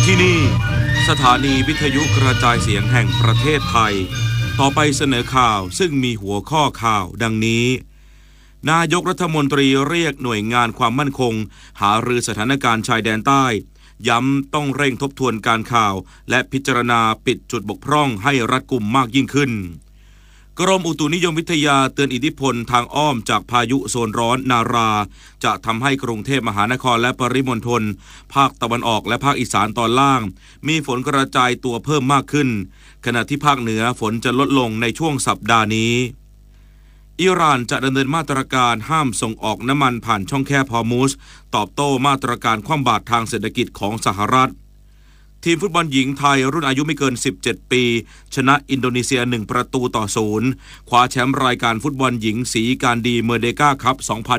ที่นี่สถานีวิทยุกระจายเสียงแห่งประเทศไทยต่อไปเสนอข่าวซึ่งมีหัวข้อข่าวดังนี้นายกรัฐมนตรีเรียกหน่วยงานความมั่นคงหารือสถานการณ์ชายแดนใต้ย้ำต้องเร่งทบทวนการข่าวและพิจารณาปิดจุดบกพร่องให้รัดกุมมากยิ่งขึ้นกรมอุตุนิยมวิทยาเตือนอิทธิพลทางอ้อมจากพายุโซนร้อนนาราจะทำให้กรุงเทพมหานครและปริมณฑลภาคตะวันออกและภาคอีสานตอนล่างมีฝนกระจายตัวเพิ่มมากขึ้นขณะที่ภาคเหนือฝนจะลดลงในช่วงสัปดาห์นี้อิหร่านจะดำเนินมาตรการห้ามส่งออกน้ำมันผ่านช่องแคบฮอร์มุซตอบโต้มาตรการคว่ำบาตรทางเศรษฐกิจของสหรัฐทีมฟุตบอลหญิงไทยรุ่นอายุไม่เกิน17ปีชนะอินโดนีเซีย1-0คว้าแชมป์รายการฟุตบอลหญิงสีการดีเมอร์เดกาคัพ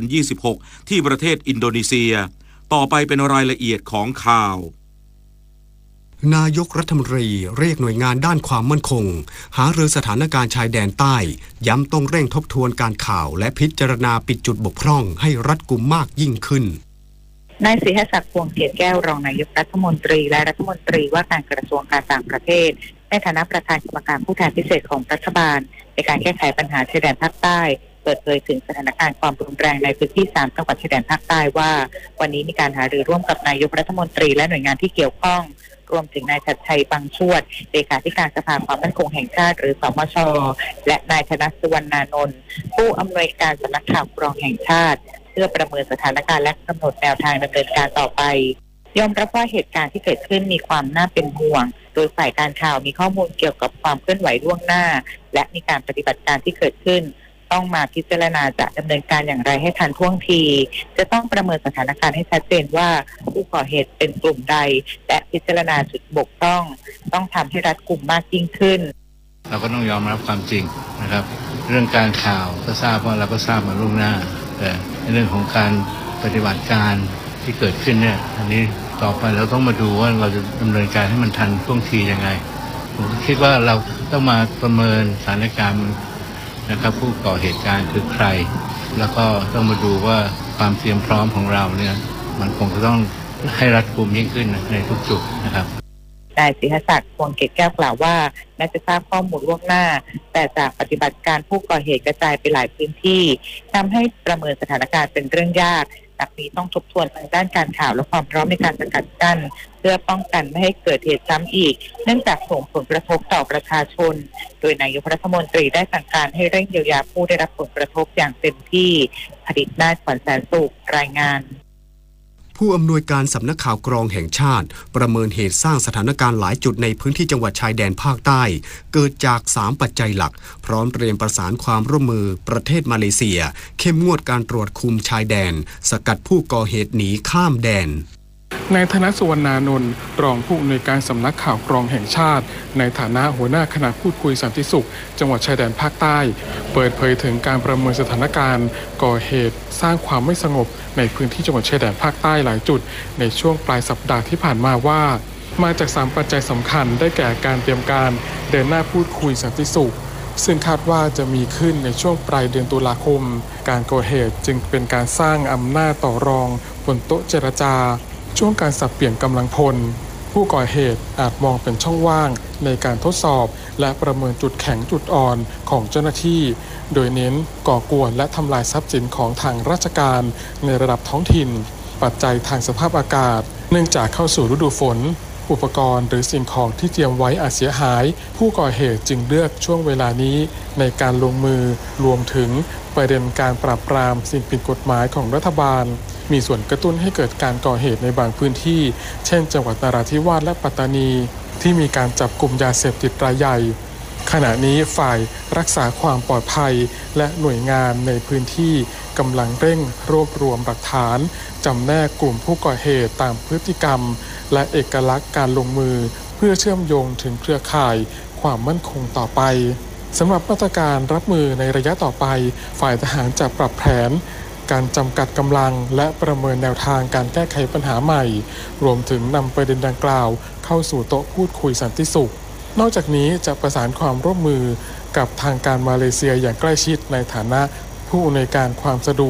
2026ที่ประเทศอินโดนีเซียต่อไปเป็นรายละเอียดของข่าวนายกรัฐมนตรีเรียกหน่วยงานด้านความมั่นคงหารือสถานการณ์ชายแดนใต้ย้ำต้องเร่งทบทวนการข่าวและพิจารณาปิดจุดบกพร่องให้รัดกุมมากยิ่งขึ้นนายศรีหศักดิ์ พวงเกตแก้วรองนายกรัฐมนตรีและรัฐมนตรีว่าการกระทรวงการต่างประเทศในฐานะประธานกรรมการผู้แทนพิเศษของรัฐบาลในการแก้ไขปัญหาชายแดนภาคใต้เปิดเผยถึงสถานการณ์ความรุนแรงในพื้นที่3จังหวัดชายแดนภาคใต้ว่าวันนี้มีการหารือร่วมกับนายกรัฐมนตรีและหน่วยงานที่เกี่ยวข้องรวมถึงนายชัดชัยบังชวดเลขาธิการสภาความมั่นคงแห่งชาติหรือสมช.และนายธนสุวรรณานนท์ผู้อำนวยการสำนักข่าวกรองแห่งชาติเพื่อประเมินสถานการณ์และกำหนดแนวทางดำเนินการต่อไปยอมรับว่าเหตุการณ์ที่เกิดขึ้นมีความน่าเป็นห่วงโดยฝ่ายการข่าวมีข้อมูลเกี่ยวกับความเคลื่อนไหวล่วงหน้าและมีการปฏิบัติการที่เกิดขึ้นต้องมาพิจารณาจะดำเนินการอย่างไรให้ทันท่วงทีจะต้องประเมินสถานการณ์ให้ชัดเจนว่าผู้ก่อเหตุเป็นกลุ่มใดและพิจารณาจุดบกพร่องต้องทำให้รัดกุมมากยิ่งขึ้นเราก็ต้องยอมรับความจริงนะครับเรื่องการข่าวก็ทราบว่าเราก็ทราบมาล่วงหน้าแต่ในเรื่องของการปฏิบัติการที่เกิดขึ้นเนี่ยอันนี้ต่อไปเราต้องมาดูว่าเราจะดำเนินการให้มันทันท่วงทียังไงผมคิดว่าเราต้องมาประเมินสถานการณ์นะครับผู้ก่อเหตุการณ์คือใครแล้วก็ต้องมาดูว่าความเตรียมพร้อมของเราเนี่ยมันคงจะต้องให้รัดกุมยิ่งขึ้นในทุกจุดนะครับนายศรีหศักดิ์ พวงเกตแก้วกล่าวว่าแม้จะทราบข้อมูลล่วงหน้าแต่จากปฏิบัติการผู้ก่อเหตุกระจายไปหลายพื้นที่ทำให้ประเมินสถานการณ์เป็นเรื่องยากจากนี้ต้องทบทวนทางด้านการข่าวและความพร้อมในการสกัดกั้นเพื่อป้องกันไม่ให้เกิดเหตุซ้ำอีกเนื่องจากส่งผลกระทบต่อประชาชนโดยนายกรัฐมนตรีได้สั่งการให้เร่งเยียวยาผู้ได้รับผลกระทบอย่างเต็มที่ผลิตนาถ ขวัญแสนสุขรายงานผู้อำนวยการสำนักข่าวกรองแห่งชาติประเมินเหตุสร้างสถานการณ์หลายจุดในพื้นที่จังหวัดชายแดนภาคใต้เกิดจาก3ปัจจัยหลักพร้อมเตรียมประสานความร่วมมือประเทศมาเลเซียเข้มงวดการตรวจคุมชายแดนสกัดผู้ก่อเหตุหนีข้ามแดนนายธนสุวรรณานนท์รองผู้อำนวยการสำนักข่าวกรองแห่งชาติในฐานะหัวหน้าคณะพูดคุยสันติสุขจังหวัดชายแดนภาคใต้เปิดเผยถึงการประเมินสถานการณ์ก่อเหตุสร้างความไม่สงบในพื้นที่จังหวัดชายแดนภาคใต้หลายจุดในช่วงปลายสัปดาห์ที่ผ่านมาว่ามาจาก3ปัจจัยสำคัญได้แก่การเตรียมการเดินหน้าพูดคุยสันติสุขซึ่งคาดว่าจะมีขึ้นในช่วงปลายเดือนตุลาคมการก่อเหตุจึงเป็นการสร้างอำนาจต่อรองบนโต๊ะเจรจาช่วงการสับเปลี่ยนกำลังพลผู้ก่อเหตุอาจมองเป็นช่องว่างในการทดสอบและประเมินจุดแข็งจุดอ่อนของเจ้าหน้าที่โดยเน้นก่อกวนและทำลายทรัพย์สินของทางราชการในระดับท้องถิ่นปัจจัยทางสภาพอากาศเนื่องจากเข้าสู่ฤดูฝนอุปกรณ์หรือสิ่งของที่เตรียมไว้อาจเสียหายผู้ก่อเหตุจึงเลือกช่วงเวลานี้ในการลงมือรวมถึงประเด็นการปราบปรามสิ่งผิดกฎหมายของรัฐบาลมีส่วนกระตุ้นให้เกิดการก่อเหตุในบางพื้นที่เช่นจังหวัดนราธิวาสและปัตตานีที่มีการจับกุมยาเสพติดรายใหญ่ขณะนี้ฝ่ายรักษาความปลอดภัยและหน่วยงานในพื้นที่กำลังเร่งรวบรวมหลักฐานจำแนกกลุ่มผู้ก่อเหตุตามพฤติกรรมและเอกลักษณ์การลงมือเพื่อเชื่อมโยงถึงเครือข่ายความมั่นคงต่อไปสำหรับมาตรการรับมือในระยะต่อไปฝ่ายทหารจะปรับแผนการจำกัดกำลังและประเมินแนวทางการแก้ไขปัญหาใหม่รวมถึงนำประเด็นดังกล่าวเข้าสู่โต๊ะพูดคุยสันติสุขนอกจากนี้จะประสานความร่วมมือกับทางการมาเลเซียอย่างใกล้ชิดในฐานะผู้อำนวยการความสะดวก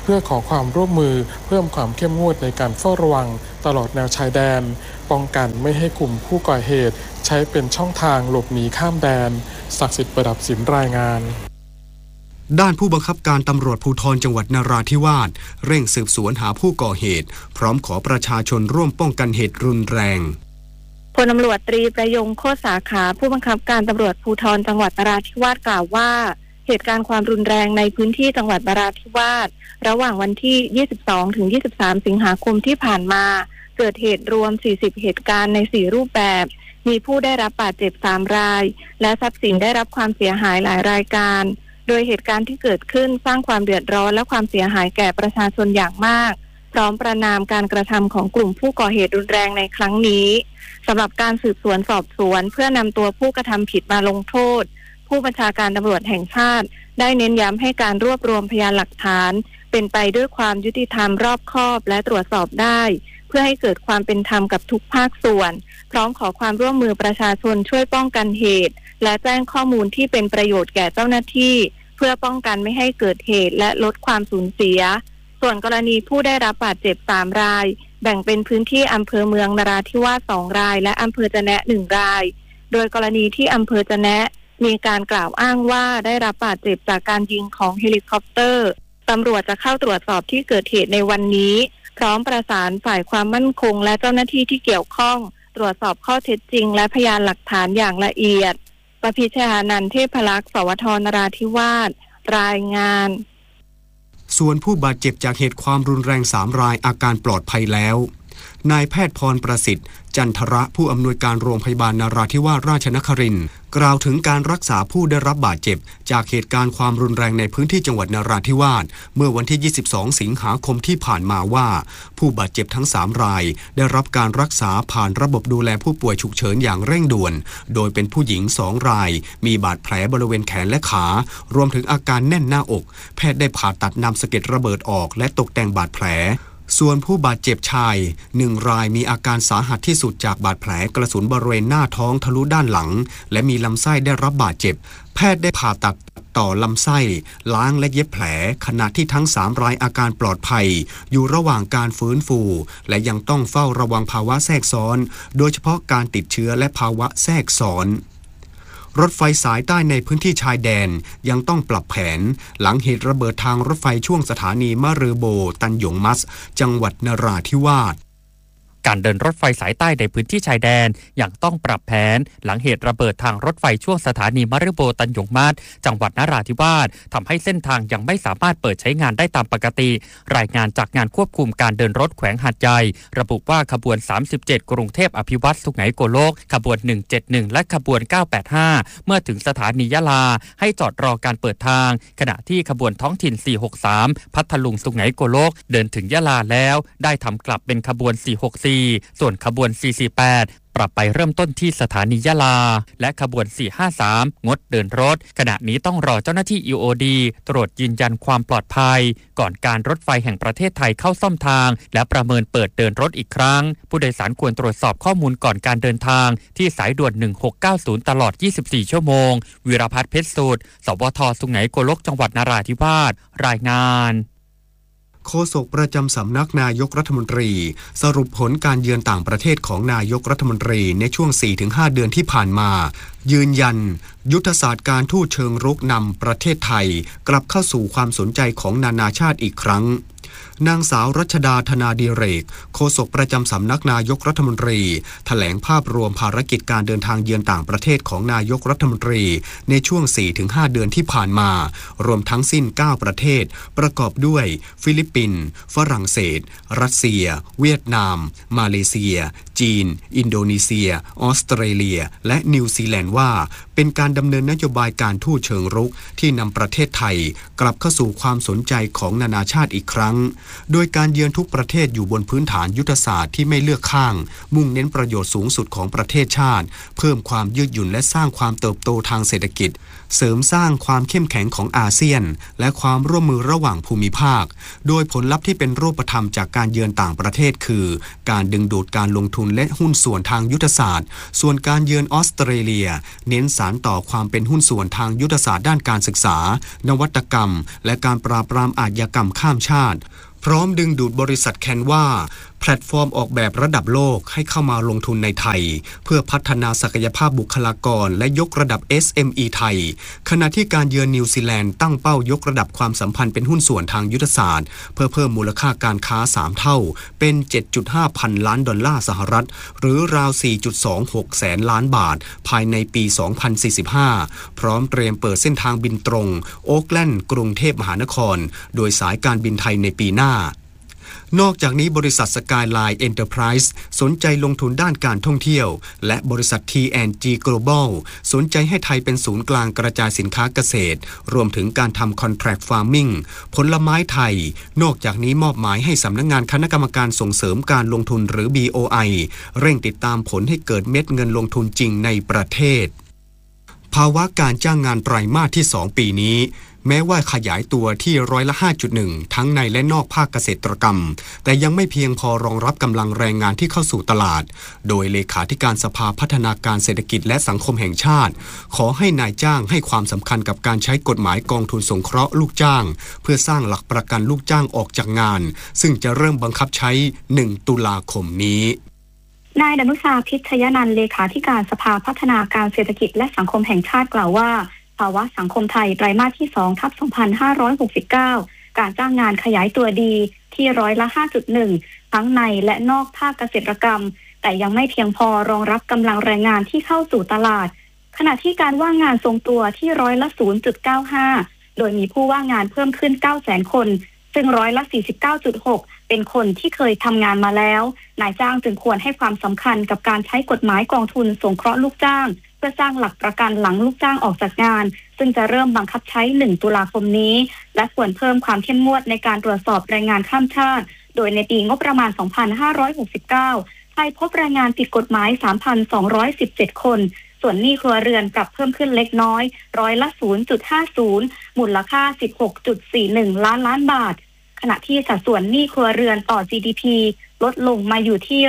เพื่อขอความร่วมมือเพิ่มความเข้มงวดในการเฝ้าระวังตลอดแนวชายแดนป้องกันไม่ให้กลุ่มผู้ก่อเหตุใช้เป็นช่องทางหลบหนีข้ามแดนศักดิ์สิทธิ์ประดับสินรายงานด้านผู้บังคับการตำรวจภูธรจังหวัดนราธิวาสเร่งสืบสวนหาผู้ก่อเหตุพร้อมขอประชาชนร่วมป้องกันเหตุรุนแรงพลตำรวจตรีประยงโคตรสาขาผู้บังคับการตำรวจภูธรจังหวัดนราธิวาสกล่าวว่าเหตุการณ์ความรุนแรงในพื้นที่จังหวัดนราธิวาสระหว่างวันที่ 22 ถึง 23 สิงหาคมที่ผ่านมาเกิดเหตุรวม 40 เหตุการณ์ใน 4 รูปแบบมีผู้ได้รับบาดเจ็บ 3 รายและทรัพย์สินได้รับความเสียหายหลายรายการโดยเหตุการณ์ที่เกิดขึ้นสร้างความเดือดร้อนและความเสียหายแก่ประชาชนอย่างมากพร้อมประณามการกระทำของกลุ่มผู้ก่อเหตุรุนแรงในครั้งนี้สำหรับการสืบสวนสอบสวนเพื่อนำตัวผู้กระทำผิดมาลงโทษผู้บัญชาการตำรวจแห่งชาติได้เน้นย้ำให้การรวบรวมพยานหลักฐานเป็นไปด้วยความยุติธรรมรอบคอบและตรวจสอบได้เพื่อให้เกิดความเป็นธรรมกับทุกภาคส่วนพร้อมขอความร่วมมือประชาชนช่วยป้องกันเหตุและแจ้งข้อมูลที่เป็นประโยชน์แก่เจ้าหน้าที่เพื่อป้องกันไม่ให้เกิดเหตุและลดความสูญเสียส่วนกรณีผู้ได้รับบาดเจ็บ3รายแบ่งเป็นพื้นที่อำเภอเมืองนราธิวาส2รายและอำเภอจะแนะ1รายโดยกรณีที่อำเภอจะแนะมีการกล่าวอ้างว่าได้รับบาดเจ็บจากการยิงของเฮลิคอปเตอร์ตำรวจจะเข้าตรวจสอบที่เกิดเหตุในวันนี้พร้อมประสานฝ่ายความมั่นคงและเจ้าหน้าที่ที่เกี่ยวข้องตรวจสอบข้อเท็จจริงและพยานหลักฐานอย่างละเอียดประภิชญานันท์เทพลักษณ์สวทนราธิวาสรายงานส่วนผู้บาดเจ็บจากเหตุความรุนแรง3รายอาการปลอดภัยแล้วนายแพทย์พรประสิทธิ์จันทระผู้อำนวยการโรงพยาบาลนราธิวาสราชนครินทร์กล่าวถึงการรักษาผู้ได้รับบาดเจ็บจากเหตุการณ์ความรุนแรงในพื้นที่จังหวัดนราธิวาสเมื่อวันที่ 22 สิงหาคมที่ผ่านมาว่าผู้บาดเจ็บทั้ง3รายได้รับการรักษาผ่านระบบดูแลผู้ป่วยฉุกเฉินอย่างเร่งด่วนโดยเป็นผู้หญิง2รายมีบาดแผลบริเวณแขนและขารวมถึงอาการแน่นหน้าอกแพทย์ได้ผ่าตัดนำสะเก็ดระเบิดออกและตกแต่งบาดแผลส่วนผู้บาดเจ็บชาย1รายมีอาการสาหัสที่สุดจากบาดแผลกระสุนบริเวณหน้าท้องทะลุด้านหลังและมีลำไส้ได้รับบาดเจ็บแพทย์ได้ผ่าตัดต่อลำไส้ล้างและเย็บแผลขณะที่ทั้ง3รายอาการปลอดภัยอยู่ระหว่างการฟื้นฟูและยังต้องเฝ้าระวังภาวะแทรกซ้อนโดยเฉพาะการติดเชื้อและภาวะแทรกซ้อนรถไฟสายใต้ในพื้นที่ชายแดนยังต้องปรับแผนหลังเหตุระเบิดทางรถไฟช่วงสถานีมะเรือโบตันหยงมัสจังหวัดนราธิวาสการเดินรถไฟสายใต้ในพื้นที่ชายแดนยังต้องปรับแผนหลังเหตุระเบิดทางรถไฟช่วงสถานีมะรือโบตันหยงมาศจังหวัดนราธิวาสทำให้เส้นทางยังไม่สามารถเปิดใช้งานได้ตามปกติรายงานจากงานควบคุมการเดินรถแขวงหาดใหญ่ระบุว่าขบวน37กรุงเทพอภิวัตสุไหงโกลกขบวน171และขบวน985เมื่อถึงสถานียะลาให้จอดรอการเปิดทางขณะที่ขบวนท้องถิ่น463พัทลุงสุไหงโกลกเดินถึงยะลาแล้วได้ทำกลับเป็นขบวน464ส่วนขบวน448ปรับไปเริ่มต้นที่สถานียะลาและขบวน453งดเดินรถขณะนี้ต้องรอเจ้าหน้าที่ EOD ตรวจยืนยันความปลอดภัยก่อนการรถไฟแห่งประเทศไทยเข้าซ่อมทางและประเมินเปิดเดินรถอีกครั้งผู้โดยสารควรตรวจสอบข้อมูลก่อนการเดินทางที่สายด่วน1690ตลอด24ชั่วโมงวีรพัฒน์เพชรสุดสวทสุไหงโกลกจังหวัดนราธิวาสรายงานโฆษกประจำสำนักนายกรัฐมนตรีสรุปผลการเยือนต่างประเทศของนายกรัฐมนตรีในช่วง 4-5 เดือนที่ผ่านมายืนยันยุทธศาสตร์การทูตเชิงรุกนำประเทศไทยกลับเข้าสู่ความสนใจของนานาชาติอีกครั้งนางสาวรัชดาธนาดิเรกโฆษกประจำสำนักนายกรัฐมนตรีแถลงภาพรวมภารกิจการเดินทางเยือนต่างประเทศของนายกรัฐมนตรีในช่วง 4-5 เดือนที่ผ่านมารวมทั้งสิ้น9ประเทศประกอบด้วยฟิลิปปินส์ฝรั่งเศสรัสเซียเวียดนามมาเลเซียจีนอินโดนีเซียออสเตรเลียและนิวซีแลนด์ว่าเป็นการดำเนินนโยบายการทูตเชิงรุกที่นำประเทศไทยกลับเข้าสู่ความสนใจของนานาชาติอีกครั้งโดยการเยือนทุกประเทศอยู่บนพื้นฐานยุทธศาสตร์ที่ไม่เลือกข้างมุ่งเน้นประโยชน์สูงสุดของประเทศชาติเพิ่มความยืดหยุ่นและสร้างความเติบโตทางเศรษฐกิจเสริมสร้างความเข้มแข็งของอาเซียนและความร่วมมือระหว่างภูมิภาคโดยผลลัพธ์ที่เป็นรูปธรรมจากการเยือนต่างประเทศคือการดึงดูดการลงทุนและหุ้นส่วนทางยุทธศาสตร์ส่วนการเยือนออสเตรเลียเน้นสานต่อความเป็นหุ้นส่วนทางยุทธศาสตร์ด้านการศึกษานวัตกรรมและการปราบปรามอาชญากรรมข้ามชาติพร้อมดึงดูดบริษัทแคนวาแพลตฟอร์มออกแบบระดับโลกให้เข้ามาลงทุนในไทยเพื่อพัฒนาศักยภาพบุคลากรและยกระดับ SME ไทยขณะที่การเยือนนิวซีแลนด์ตั้งเป้ายกระดับความสัมพันธ์เป็นหุ้นส่วนทางยุทธศาสตร์เพื่อเพิ่มมูลค่าการค้า3เท่าเป็น 7.5 พันล้านดอลลาร์สหรัฐหรือราว 4.26 แสนล้านบาทภายในปี 2045 พร้อมเตรียมเปิดเส้นทางบินตรงโอ๊คแลนด์กรุงเทพมหานครโดยสายการบินไทยในปีหน้านอกจากนี้บริษัท Skyline Enterprise สนใจลงทุนด้านการท่องเที่ยวและบริษัท T&G Global สนใจให้ไทยเป็นศูนย์กลางกระจายสินค้าเกษตรรวมถึงการทำ Contract Farming ผลไม้ไทยนอกจากนี้มอบหมายให้สำนักงานคณะกรรมการส่งเสริมการลงทุนหรือ BOI เร่งติดตามผลให้เกิดเม็ดเงินลงทุนจริงในประเทศภาวะการจ้างงานไตรมาสที่2ปีนี้แม้ว่าขยายตัวที่5.1%ทั้งในและนอกภาคเกษตรกรรมแต่ยังไม่เพียงพอรองรับกำลังแรงงานที่เข้าสู่ตลาดโดยเลขาธิการสภาพัฒนาการเศรษฐกิจและสังคมแห่งชาติขอให้นายจ้างให้ความสำคัญกับการใช้กฎหมายกองทุนสงเคราะห์ลูกจ้างเพื่อสร้างหลักประกันลูกจ้างออกจากงานซึ่งจะเริ่มบังคับใช้1 ตุลาคมนี้นายดนุชาพิชยนันท์เลขาธิการสภาพัฒนาการเศรษฐกิจและสังคมแห่งชาติกล่าวว่าภาวะสังคมไทยไตรมาสที่2/2569การจ้างงานขยายตัวดีที่5.1%ทั้งในและนอกภาคเกษตรกรรมแต่ยังไม่เพียงพอรองรับกำลังแรงงานที่เข้าสู่ตลาดขณะที่การว่างงานทรงตัวที่0.95%โดยมีผู้ว่างงานเพิ่มขึ้น 900,000 คนซึ่ง49.6%เป็นคนที่เคยทำงานมาแล้วนายจ้างจึงควรให้ความสำคัญกับการใช้กฎหมายกองทุนสงเคราะห์ลูกจ้างเพื่อสร้างหลักประกันหลังลูกจ้างออกจากงานซึ่งจะเริ่มบังคับใช้1 ตุลาคมนี้และควรเพิ่มความเข้มงวดในการตรวจสอบแรงงานข้ามชาติโดยในปีงบประมาณ 2569 ไทยพบแรงงานผิดกฎหมาย 3,217 คนส่วนหนี้ครัวเรือนปรับเพิ่มขึ้นเล็กน้อย0.50%มูลค่า 16.41 ล้านบาทขณะที่สัดส่วนหนี้ครัวเรือนต่อ GDP ลดลงมาอยู่ที่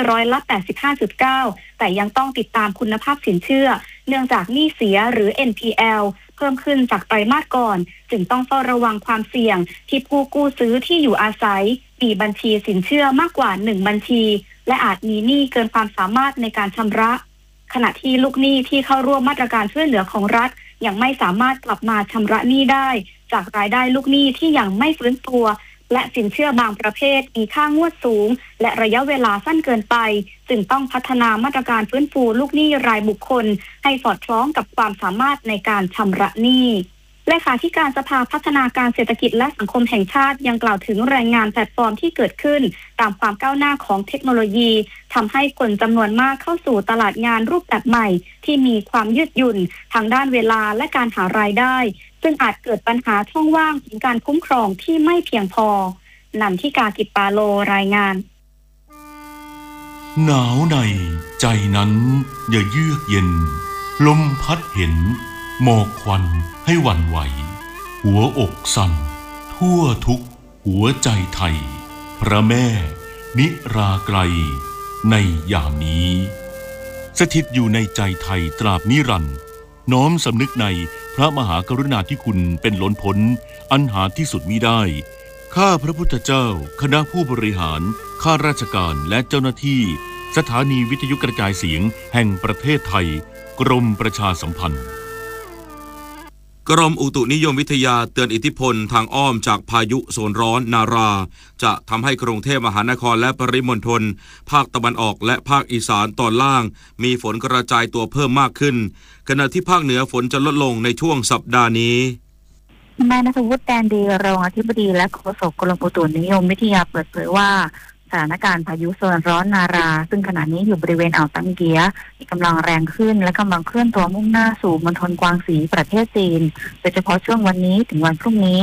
85.9%แต่ยังต้องติดตามคุณภาพสินเชื่อเนื่องจากหนี้เสียหรือ NPL เพิ่มขึ้นจากไตรมาสก่อนจึงต้องเฝ้าระวังความเสี่ยงที่ผู้กู้ซื้อที่อยู่อาศัยมีบัญชีสินเชื่อมากกว่า1 บัญชีและอาจมีหนี้เกินความสามารถในการชำระขณะที่ลูกหนี้ที่เข้าร่วมมาตรการช่วยเหลือของรัฐยังไม่สามารถกลับมาชำระหนี้ได้จากรายได้ลูกหนี้ที่ยังไม่ฟื้นตัวและสินเชื่อบางประเภทมีค่างวดสูงและระยะเวลาสั้นเกินไปจึงต้องพัฒนามาตรการฟื้นฟูลูกหนี้รายบุคคลให้สอดคล้องกับความสามารถในการชำระหนี้เลขาธิการสภาพัฒนาการเศรษฐกิจและสังคมแห่งชาติยังกล่าวถึงแรงงานแพลตฟอร์มที่เกิดขึ้นตามความก้าวหน้าของเทคโนโลยีทำให้คนจำนวนมากเข้าสู่ตลาดงานรูปแบบใหม่ที่มีความยืดหยุ่นทางด้านเวลาและการหารายได้ซึ่งอาจเกิดปัญหาช่องว่างถึงการคุ้มครองที่ไม่เพียงพอนันทิกากิปปาโลรายงานหนาวในใจนั้นอย่าเยือกเย็นลมพัดเห็นหมอกควันให้หวั่นไหวหัวอกสั่นทั่วทุกหัวใจไทยพระแม่นิราไกลในยามนี้สถิตอยู่ในใจไทยตราบนิรันดร์น้อมสำนึกในพระมหากรุณาธิคุณเป็นล้นพ้นอันหาที่สุดมิได้ข้าพระพุทธเจ้าคณะผู้บริหารข้าราชการและเจ้าหน้าที่สถานีวิทยุกระจายเสียงแห่งประเทศไทยกรมประชาสัมพันธ์กรมอุตุนิยมวิทยาเตือนอิทธิพลทางอ้อมจากพายุโซนร้อนนาราจะทำให้กรุงเทพมหานครและปริมณฑลภาคตะวันออกและภาคอีสานตอนล่างมีฝนกระจายตัวเพิ่มมากขึ้นขณะที่ภาคเหนือฝนจะลดลงในช่วงสัปดาห์นี้นายณัฐวุฒิ แดนดีรองอธิบดีและโฆษกกรมอุตุนิยมวิทยาเปิดเผยว่าสถานการณ์พายุโซนร้อนนาราซึ่งขณะนี้อยู่บริเวณอ่าวตังเกียมีกำลังแรงขึ้นและกำลังเคลื่อนตัวมุ่งหน้าสู่มณฑลกวางสีประเทศจีนโดยเฉพาะช่วงวันนี้ถึงวันพรุ่งนี้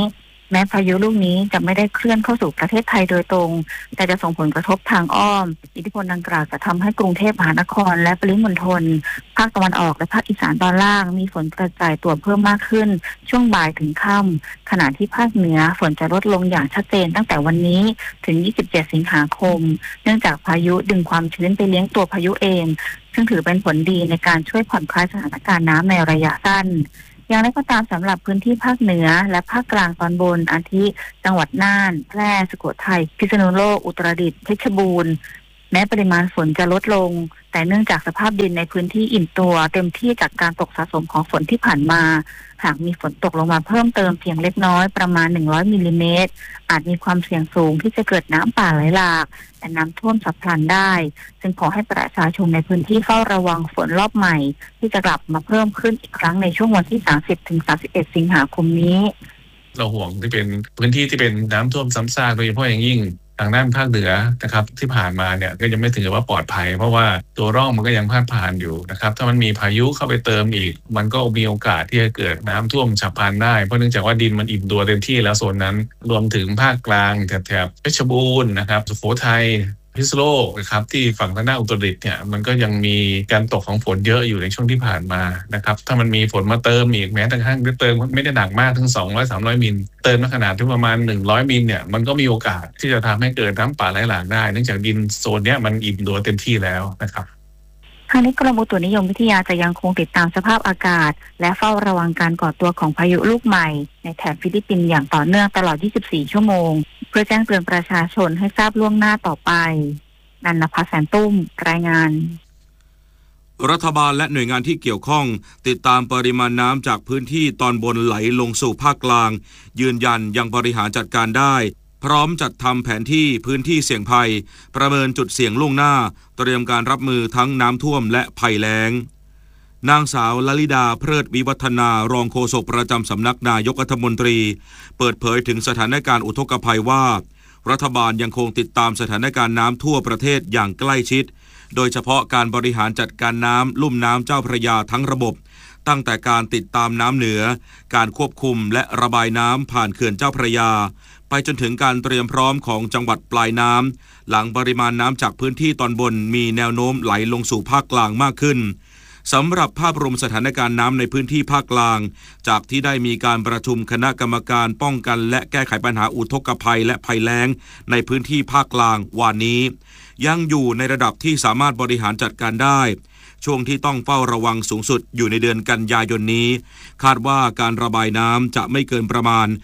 แม้พายุลูกนี้จะไม่ได้เคลื่อนเข้าสู่ประเทศไทยโดยตรงแต่จะส่งผลกระทบทางอ้อมอิทธิพลดังกล่าวจะทำให้กรุงเทพมหานครและปริมณฑลภาคตะวันออกและภาคอีสานตอนล่างมีฝนกระจายตัวเพิ่มมากขึ้นช่วงบ่ายถึงค่ำขณะที่ภาคเหนือฝนจะลดลงอย่างชัดเจนตั้งแต่วันนี้ถึง27สิงหาคมเนื่องจากพายุดึงความชื้นไปเลี้ยงตัวพายุเองซึ่งถือเป็นผลดีในการช่วยผ่อนคลายสถานการณ์น้ำในระยะสั้นอย่างไรก็ตามสำหรับพื้นที่ภาคเหนือและภาคกลางตอนบนอาทิจังหวัดน่านแพร่สุโขทัยพิษณุโลกอุตรดิตถ์เพชรบูรณ์แม้ปริมาณฝนจะลดลงแต่เนื่องจากสภาพดินในพื้นที่อิ่มตัวเต็มที่จากการตกสะสมของฝนที่ผ่านมาหากมีฝนตกลงมาเพิ่มเติมเพียงเล็กน้อยประมาณ100มิลลิเมตรอาจมีความเสี่ยงสูงที่จะเกิดน้ำป่าไหลหลากและน้ำท่วมฉับพลันได้จึงขอให้ประชาชนในพื้นที่เฝ้าระวังฝนรอบใหม่ที่จะกลับมาเพิ่มขึ้นอีกครั้งในช่วงวันที่30ถึง31สิงหาคมนี้เราห่วงที่เป็นพื้นที่ที่เป็นน้ำท่วมซ้ำซากโดยเฉพาะอย่างยิ่งทางด้านภาคเหนือนะครับที่ผ่านมาเนี่ยก็ยังไม่ถึงกับว่าปลอดภัยเพราะว่าตัวร่องมันก็ยังพาดผ่านอยู่นะครับถ้ามันมีพายุเข้าไปเติมอีกมันก็มีโอกาสที่จะเกิดน้ำท่วมฉับพลันได้เพราะเนื่องจากว่าดินมันอิ่มตัวเต็มที่แล้วโซนนั้นรวมถึงภาคกลางแถบเพชรบูรณ์นะครับสุโขทัยพิษณุโลกนะครับที่ฝั่งทางด้านอุตรดิตถ์เนี่ยมันก็ยังมีการตกของฝนเยอะอยู่ในช่วงที่ผ่านมานะครับถ้ามันมีฝนมาเติมอีกแม้แต่กระทั่งเติมไม่ได้หนักมากถึง200-300 มิลเติมในขนาดที่ประมาณ100มิลเนี่ยมันก็มีโอกาสที่จะทำให้เกิดน้ำป่าไหลหลากได้เนื่องจากดินโซนเนี้ยมันอิ่มตัวเต็มที่แล้วนะครับทางนี้กรมอุตุนิยมวิทยาจะยังคงติดตามสภาพอากาศและเฝ้าระวังการก่อตัวของพายุลูกใหม่ในแถบฟิลิปปินส์อย่างต่อเนื่องตลอด24ชั่วโมงเพื่อแจ้งเตือนประชาชนให้ทราบล่วงหน้าต่อไปนันนภาแสนตุ้มรายงานรัฐบาลและหน่วยงานที่เกี่ยวข้องติดตามปริมาณน้ำจากพื้นที่ตอนบนไหลลงสู่ภาคกลางยืนยันยังบริหารจัดการได้พร้อมจัดทำแผนที่พื้นที่เสี่ยงภัยประเมินจุดเสี่ยงล่วงหน้าเตรียมการรับมือทั้งน้ำท่วมและภัยแล้งนางสาวลลิดาเพลิดวิวัฒนารองโฆษกประจำสำนักนายกรัฐมนตรีเปิดเผยถึงสถานการณ์อุทกภัยว่ารัฐบาลยังคงติดตามสถานการณ์น้ำทั่วประเทศอย่างใกล้ชิดโดยเฉพาะการบริหารจัดการน้ำลุ่มน้ำเจ้าพระยาทั้งระบบตั้งแต่การติดตามน้ำเหนือการควบคุมและระบายน้ำผ่านเขื่อนเจ้าพระยาไปจนถึงการเตรียมพร้อมของจังหวัดปลายน้ำหลังปริมาณน้ำจากพื้นที่ตอนบนมีแนวโน้มไหลลงสู่ภาคกลางมากขึ้นสำหรับภาพรวมสถานการณ์น้ำในพื้นที่ภาคกลางจากที่ได้มีการประชุมคณะกรรมการป้องกันและแก้ไขปัญหาอุทกภัยและภัยแล้งในพื้นที่ภาคกลางวันนี้ยังอยู่ในระดับที่สามารถบริหารจัดการได้ช่วงที่ต้องเฝ้าระวังสูงสุดอยู่ในเดือนกันยายนนี้คาดว่าการระบายน้ำจะไม่เกินประมาณ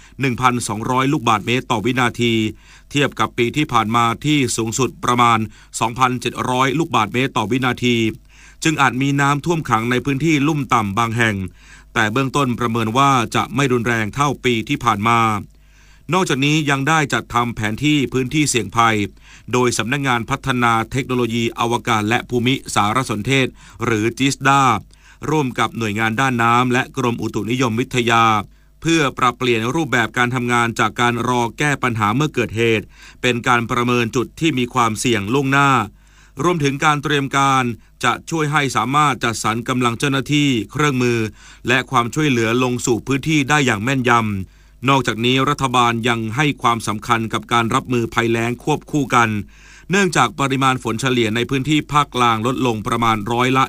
1,200 ลูกบาศก์เมตรต่อวินาทีเทียบกับปีที่ผ่านมาที่สูงสุดประมาณ 2,700 ลูกบาศก์เมตรต่อวินาทีจึงอาจมีน้ำท่วมขังในพื้นที่ลุ่มต่ำบางแห่งแต่เบื้องต้นประเมินว่าจะไม่รุนแรงเท่าปีที่ผ่านมานอกจากนี้ยังได้จัดทำแผนที่พื้นที่เสี่ยงภัยโดยสำนักงานพัฒนาเทคโนโลยีอวกาศและภูมิสารสนเทศหรือจิสดาร่วมกับหน่วยงานด้านน้ำและกรมอุตุนิยมวิทยาเพื่อปรับเปลี่ยนรูปแบบการทำงานจากการรอแก้ปัญหาเมื่อเกิดเหตุเป็นการประเมินจุดที่มีความเสี่ยงล่วงหน้ารวมถึงการเตรียมการจะช่วยให้สามารถจัดสรรกำลังเจ้าหน้าที่เครื่องมือและความช่วยเหลือลงสู่พื้นที่ได้อย่างแม่นยำนอกจากนี้รัฐบาลยังให้ความสำคัญกับการรับมือภัยแล้งควบคู่กันเนื่องจากปริมาณฝนเฉลี่ยในพื้นที่ภาคกลางลดลงประมาณ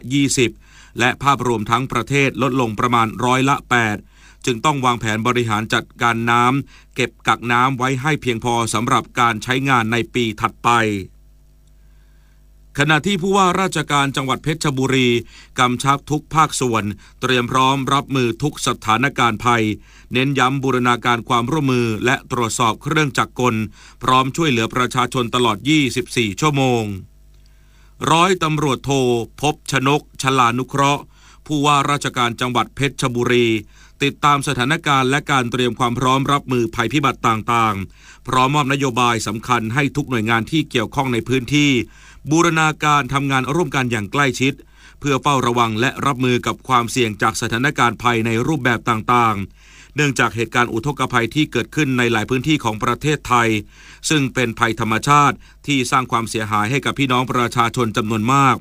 20%และภาพรวมทั้งประเทศลดลงประมาณ8%จึงต้องวางแผนบริหารจัดการน้ำเก็บกักน้ำไว้ให้เพียงพอสำหรับการใช้งานในปีถัดไปขณะที่ผู้ว่าราชการจังหวัดเพชรบุรีกำชับทุกภาคส่วนเตรียมพร้อมรับมือทุกสถานการณ์ภัยเน้นย้ำบูรณาการความร่วมมือและตรวจสอบเครื่องจักรกลพร้อมช่วยเหลือประชาชนตลอด24ชั่วโมงร้อยตำรวจโทภพชนกชลานุเคราะห์ผู้ว่าราชการจังหวัดเพชรบุรีติดตามสถานการณ์และการเตรียมความพร้อมรับมือภัยพิบัติต่างๆพร้อมมอบนโยบายสำคัญให้ทุกหน่วยงานที่เกี่ยวข้องในพื้นที่บูรณาการทำงานร่วมกันอย่างใกล้ชิดเพื่อเฝ้าระวังและรับมือกับความเสี่ยงจากสถานการณ์ภัยในรูปแบบต่างๆเนื่องจากเหตุการณ์อุทกภัยที่เกิดขึ้นในหลายพื้นที่ของประเทศไทยซึ่งเป็นภัยธรรมชาติที่สร้างความเสียหายให้กับพี่น้องประชาชนจำนวนมาก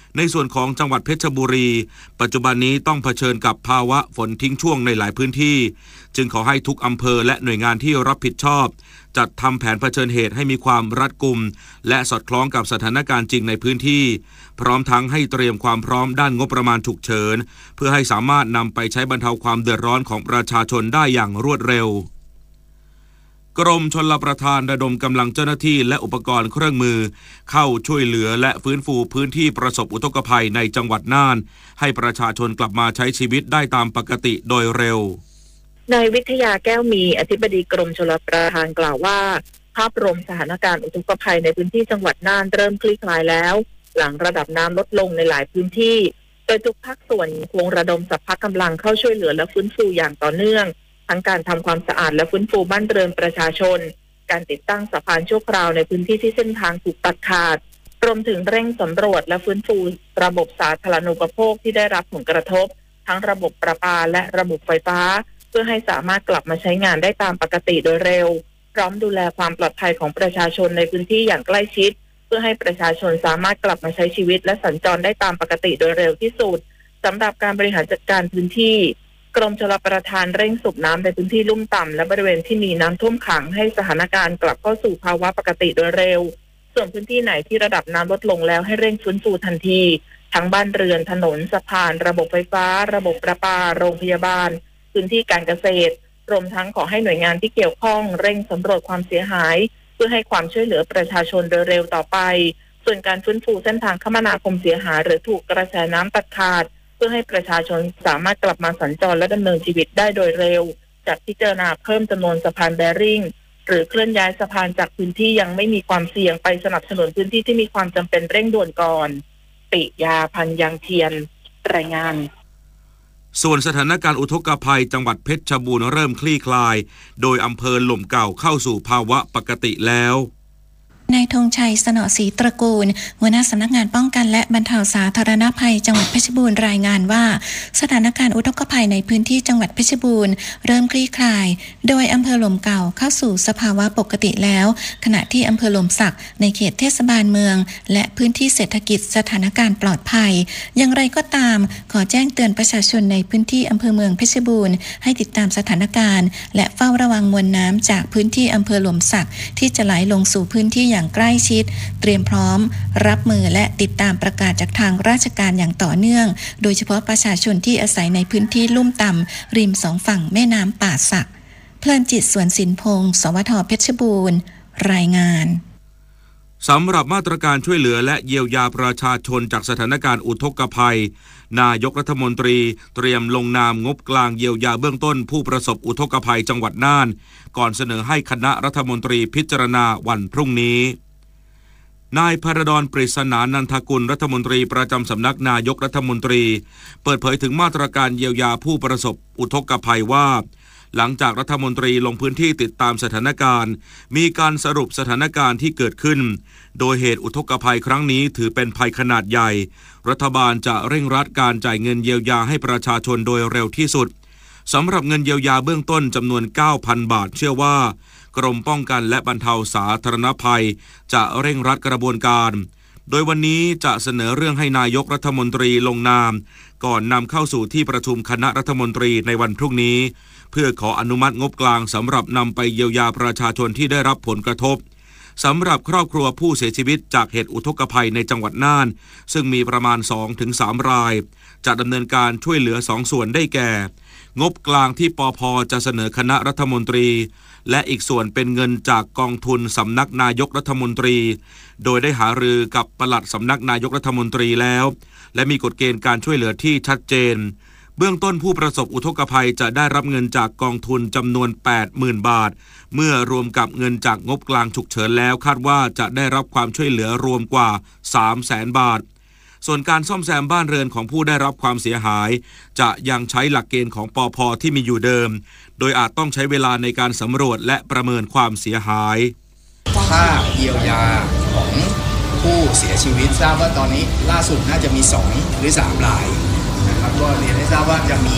ในส่วนของจังหวัดเพชรบุรีปัจจุบันนี้ต้องเผชิญกับภาวะฝนทิ้งช่วงในหลายพื้นที่จึงขอให้ทุกอำเภอและหน่วยงานที่รับผิดชอบจัดทำแผนเผชิญเหตุให้มีความรัดกุมและสอดคล้องกับสถานการณ์จริงในพื้นที่พร้อมทั้งให้เตรียมความพร้อมด้านงบประมาณฉุกเฉินเพื่อให้สามารถนำไปใช้บรรเทาความเดือดร้อนของประชาชนได้อย่างรวดเร็วกรมชลประทานระดมกำลังเจ้าหน้าที่และอุปกรณ์เครื่องมือเข้าช่วยเหลือและฟื้นฟูพื้นที่ประสบอุทกภัยในจังหวัดน่านให้ประชาชนกลับมาใช้ชีวิตได้ตามปกติโดยเร็วนายวิทยาแก้วมีอธิบดีกรมชลประทานกล่าวว่าภาพรวมสถานการณ์อุทกภัยในพื้นที่จังหวัดน่านเริ่มคลี่คลายแล้วหลังระดับน้ำลดลงในหลายพื้นที่โดยทุกภาคส่วนคงระดมสรรพกำลังเข้าช่วยเหลือและฟื้นฟูอย่างต่อเนื่องทั้งการทำความสะอาดและฟื้นฟูบ้านเรือนประชาชนการติดตั้งสะพานชั่วคราวในพื้นที่ที่เส้นทางถูกตัดขาดรวมถึงเร่งสำรวจและฟื้นฟูระบบสาธารณูปโภคที่ได้รับผลกระทบทั้งระบบประปาและระบบไฟฟ้าเพื่อให้สามารถกลับมาใช้งานได้ตามปกติโดยเร็วพร้อมดูแลความปลอดภัยของประชาชนในพื้นที่อย่างใกล้ชิดเพื่อให้ประชาชนสามารถกลับมาใช้ชีวิตและสัญจรได้ตามปกติโดยเร็วที่สุดสำหรับการบริหารจัดการพื้นที่กรมชลประทานเร่งสูบน้ำในพื้นที่ลุ่มต่ำและบริเวณที่มีน้ำท่วมขังให้สถานการณ์กลับเข้าสู่ภาวะปกติโดยเร็วส่วนพื้นที่ไหนที่ระดับน้ำลดลงแล้วให้เร่งฟื้นฟูทันทีทั้งบ้านเรือนถนนสะพานระบบไฟฟ้าระบบประปาโรงพยาบาลพื้นที่การเกษตรรวมทั้งขอให้หน่วยงานที่เกี่ยวข้องเร่งสำรวจความเสียหายเพื่อให้ความช่วยเหลือประชาชนโดยเร็วต่อไปส่วนการฟื้นฟูเส้นทางคมนาคมเสียหายหรือถูกกระแสน้ำตัดขาดเพื่อให้ประชาชนสามารถกลับมาสัญจรและดำเนินชีวิตได้โดยเร็วจัดพิจารณาเพิ่มจำนวนสะพานแบริ่งหรือเคลื่อนย้ายสะพานจากพื้นที่ยังไม่มีความเสี่ยงไปสนับสนุนพื้นที่ที่มีความจำเป็นเร่งด่วนก่อนปิยาพันธ์ยังเทียนรายงานส่วนสถานการณ์อุทกภัยจังหวัดเพชรบูรณ์เริ่มคลี่คลายโดยอำเภอหล่มเก่าเข้าสู่ภาวะปกติแล้วนายธงชัยสนอศรีตระกูลหัวหน้าสำนักงานป้องกันและบรรเทาสาธารณภัยจังหวัดเพชรบูรณ์รายงานว่าสถานการณ์อุทกภัยในพื้นที่จังหวัดเพชรบูรณ์เริ่มคลี่คลายโดยอำเภอหล่มเก่าเข้าสู่สภาวะปกติแล้วขณะที่อำเภอหล่มสักในเขตเทศบาลเมืองและพื้นที่เศรษฐกิจสถานการณ์ปลอดภัยอย่างไรก็ตามขอแจ้งเตือนประชาชนในพื้นที่อำเภอเมืองเพชรบูรณ์ให้ติดตามสถานการณ์และเฝ้าระวังมวลน้ำจากพื้นที่อำเภอหล่มสักที่จะไหลลงสู่พื้นที่อย่างใกล้ชิดเตรียมพร้อมรับมือและติดตามประกาศจากทางราชการอย่างต่อเนื่องโดยเฉพาะประชาชนที่อาศัยในพื้นที่ลุ่มต่ำริมสองฝั่งแม่น้ำป่าสักเพลินจิตสวนสินพงศ์สวท.เพชรบูรณ์รายงานสำหรับมาตรการช่วยเหลือและเยียวยาประชาชนจากสถานการณ์อุทกภัยนายกรัฐมนตรีเตรียมลงนามงบกลางเยียวยาเบื้องต้นผู้ประสบอุทกภัยจังหวัดน่านก่อนเสนอให้คณะรัฐมนตรีพิจารณาวันพรุ่งนี้นายพระดอนปริศนานันทกุลรัฐมนตรีประจำสำนักนายกรัฐมนตรีเปิดเผยถึงมาตรการเยียวยาผู้ประสบอุทกภัยว่าหลังจากรัฐมนตรีลงพื้นที่ติดตามสถานการณ์มีการสรุปสถานการณ์ที่เกิดขึ้นโดยเหตุอุทกภัยครั้งนี้ถือเป็นภัยขนาดใหญ่รัฐบาลจะเร่งรัดการจ่ายเงินเยียวยาให้ประชาชนโดยเร็วที่สุดสำหรับเงินเยียวยาเบื้องต้นจำนวน 9,000 บาทเชื่อว่ากรมป้องกันและบรรเทาสาธารณภัยจะเร่งรัดกระบวนการโดยวันนี้จะเสนอเรื่องให้นายกรัฐมนตรีลงนามก่อนนำเข้าสู่ที่ประชุมคณะรัฐมนตรีในวันพรุ่งนี้เพื่อขออนุมัติงบกลางสำหรับนำไปเยียวยาประชาชนที่ได้รับผลกระทบสำหรับครอบครัวผู้เสียชีวิตจากเหตุอุทกภัยในจังหวัดน่านซึ่งมีประมาณ 2-3 รายจะดำเนินการช่วยเหลือ2ส่วนได้แก่งบกลางที่ปภ.จะเสนอคณะรัฐมนตรีและอีกส่วนเป็นเงินจากกองทุนสำนักนายกรัฐมนตรีโดยได้หารือกับปลัดสำนักนายกรัฐมนตรีแล้วและมีกฎเกณฑ์การช่วยเหลือที่ชัดเจนเบื้องต้นผู้ประสบอุทกภัยจะได้รับเงินจากกองทุนจำนวน 80,000 บาทเมื่อรวมกับเงินจากงบกลางฉุกเฉินแล้วคาดว่าจะได้รับความช่วยเหลือรวมกว่า 300,000 บาทส่วนการซ่อมแซมบ้านเรือนของผู้ได้รับความเสียหายจะยังใช้หลักเกณฑ์ของปภ.ที่มีอยู่เดิมโดยอาจต้องใช้เวลาในการสำรวจและประเมินความเสียหายค่าเยียวยาของผู้เสียชีวิตทราบว่าตอนนี้ล่าสุดน่าจะมี2หรือ3รายนะครับก็เรียนให้ทราบว่าจะมี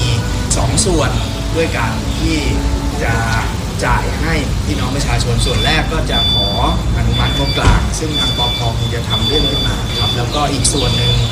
2ส่วนด้วยกันที่จะจ่ายให้พี่น้องประชาชนส่วนแรกก็จะขออนุมัติงบกลางซึ่งทางปภ.คงจะทำเรื่องขึ้นมาครับแล้วก็อีกส่วนหนึ่ง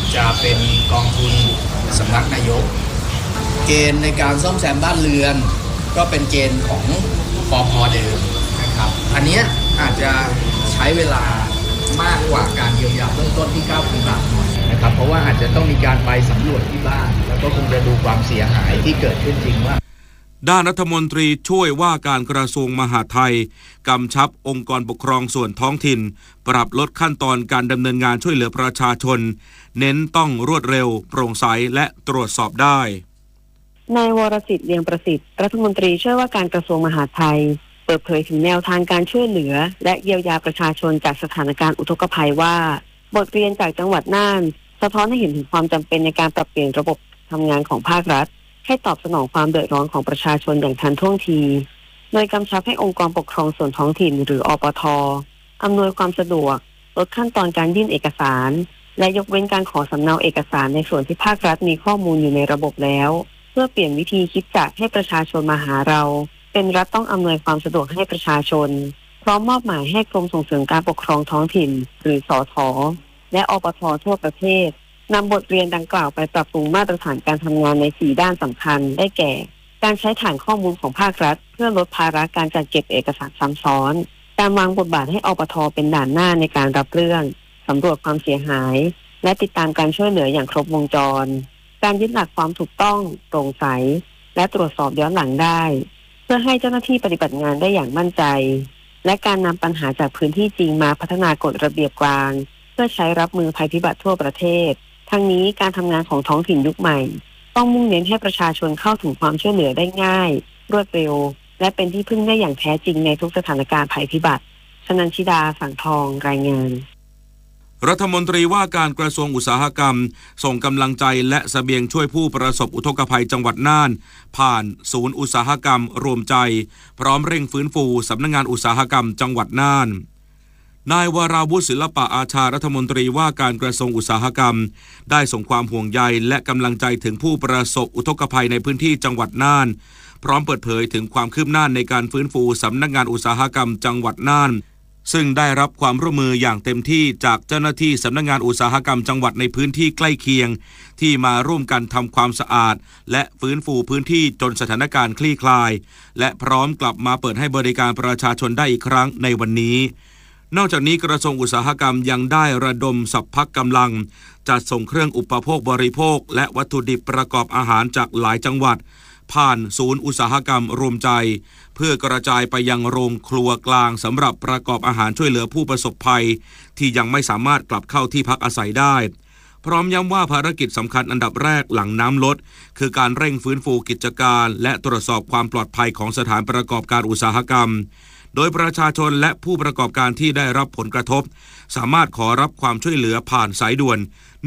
จะเป็นกองทุนสำนักนายกเกณฑ์ในการซ่อมแซมบ้านเรือนก็เป็นเกณฑ์ของปพ.เดิมนะครับอันนี้อาจจะใช้เวลามากกว่าการเยียวยาเบื้องต้นที่9,000 บาทหน่อยนะครับเพราะว่าอาจจะต้องมีการไปสำรวจที่บ้านแล้วก็คงจะดูความเสียหายที่เกิดขึ้นจริงว่าด้านรัฐมนตรีช่วยว่าการกระทรวงมหาดไทยกำชับองค์กรปกครองส่วนท้องถิ่นปรับลดขั้นตอนการดำเนินงานช่วยเหลือประชาชนเน้นต้องรวดเร็วโปร่งใสและตรวจสอบได้นายวรสิทธิ์เลียงประสิทธิ์รัฐมนตรีช่วยว่าการกระทรวงมหาดไทยเปิดเผยถึงแนวทางการช่วยเหลือและเยียวยาประชาชนจากสถานการณ์อุทกภัยว่าบทเรียนจากจังหวัดน่านสะท้อนให้เห็นถึงความจำเป็นในการปรับเปลี่ยนระบบทำงานของภาครัฐให้ตอบสนองความเดือดร้อนของประชาชนอย่างทันท่วงทีโดยกำชับให้องค์กรปกครองส่วนท้องถิ่นหรืออปท.อำนวยความสะดวกลดขั้นตอนการยื่นเอกสารและยกเว้นการขอสำเนาเอกสารในส่วนที่ภาครัฐมีข้อมูลอยู่ในระบบแล้วเพื่อเปลี่ยนวิธีคิดจากให้ประชาชนมาหาเราเป็นรัฐต้องอำนวยความสะดวกให้ประชาชนพร้อมมอบหมายให้กรมส่งเสริมการปกครองท้องถิ่นหรือสท.และอปท.ทั่วประเทศนำบทเรียนดังกล่าวไปปรับปรุงมาตรฐานการทำงานใน4ด้านสำคัญได้แก่การใช้ฐานข้อมูลของภาครัฐเพื่อลดภาระการจัดเก็บเอกสารซ้ำซ้อนการวางบทบาทให้อปท.เป็นด่านหน้าในการรับเรื่องสำรวจความเสียหายและติดตามการช่วยเหลืออย่างครบวงจรการยึดหลักความถูกต้องโปร่งใสและตรวจสอบย้อนหลังได้เพื่อให้เจ้าหน้าที่ปฏิบัติงานได้อย่างมั่นใจและการนำปัญหาจากพื้นที่จริงมาพัฒนากฎระเบียบกลางเพื่อใช้รับมือภัยพิบัติทั่วประเทศทั้งนี้การทำงานของท้องถิ่นยุคใหม่ต้องมุ่งเน้นให้ประชาชนเข้าถึงความช่วยเหลือได้ง่ายรวดเร็วและเป็นที่พึ่งได้อย่างแท้จริงในทุกสถานการณ์ภัยพิบัติชนันชิดาสังทองรายงานรัฐมนตรีว่าการกระทรวงอุตสาหกรรมส่งกำลังใจและเสบียงช่วยผู้ประสบอุทกภัยจังหวัดน่านผ่านศูนย์อุตสาหกรรมรวมใจพร้อมเร่งฟื้นฟูสำนักงานอุตสาหกรรมจังหวัดน่านนายวราวุฒิศิลปะอาชารัฐมนตรีว่าการกระทรวงอุตสาหกรรมได้ส่งความห่วงใยและกำลังใจถึงผู้ประสบอุทกภัยในพื้นที่จังหวัดน่านพร้อมเปิดเผยถึงความคืบหน้าในการฟื้นฟูสำนักงานอุตสาหกรรมจังหวัดน่านซึ่งได้รับความร่วมมืออย่างเต็มที่จากเจ้าหน้าที่สำนักงานอุตสาหกรรมจังหวัดในพื้นที่ใกล้เคียงที่มาร่วมกันทำความสะอาดและฟื้นฟูพื้นที่จนสถานการณ์คลี่คลายและพร้อมกลับมาเปิดให้บริการประชาชนได้อีกครั้งในวันนี้นอกจากนี้กระทรวงอุตสาหกรรมยังได้ระดมสรรพกำลังจัดส่งเครื่องอุปโภคบริโภคและวัตถุดิบประกอบอาหารจากหลายจังหวัดผ่านศูนย์อุตสาหกรรมรวมใจเพื่อกระจายไปยังโรงครัวกลางสำหรับประกอบอาหารช่วยเหลือผู้ประสบภัยที่ยังไม่สามารถกลับเข้าที่พักอาศัยได้พร้อมย้ำว่าภารกิจสำคัญอันดับแรกหลังน้ำลดคือการเร่งฟื้นฟูกิจการและตรวจสอบความปลอดภัยของสถานประกอบการอุตสาหกรรมโดยประชาชนและผู้ประกอบการที่ได้รับผลกระทบสามารถขอรับความช่วยเหลือผ่านสายด่วน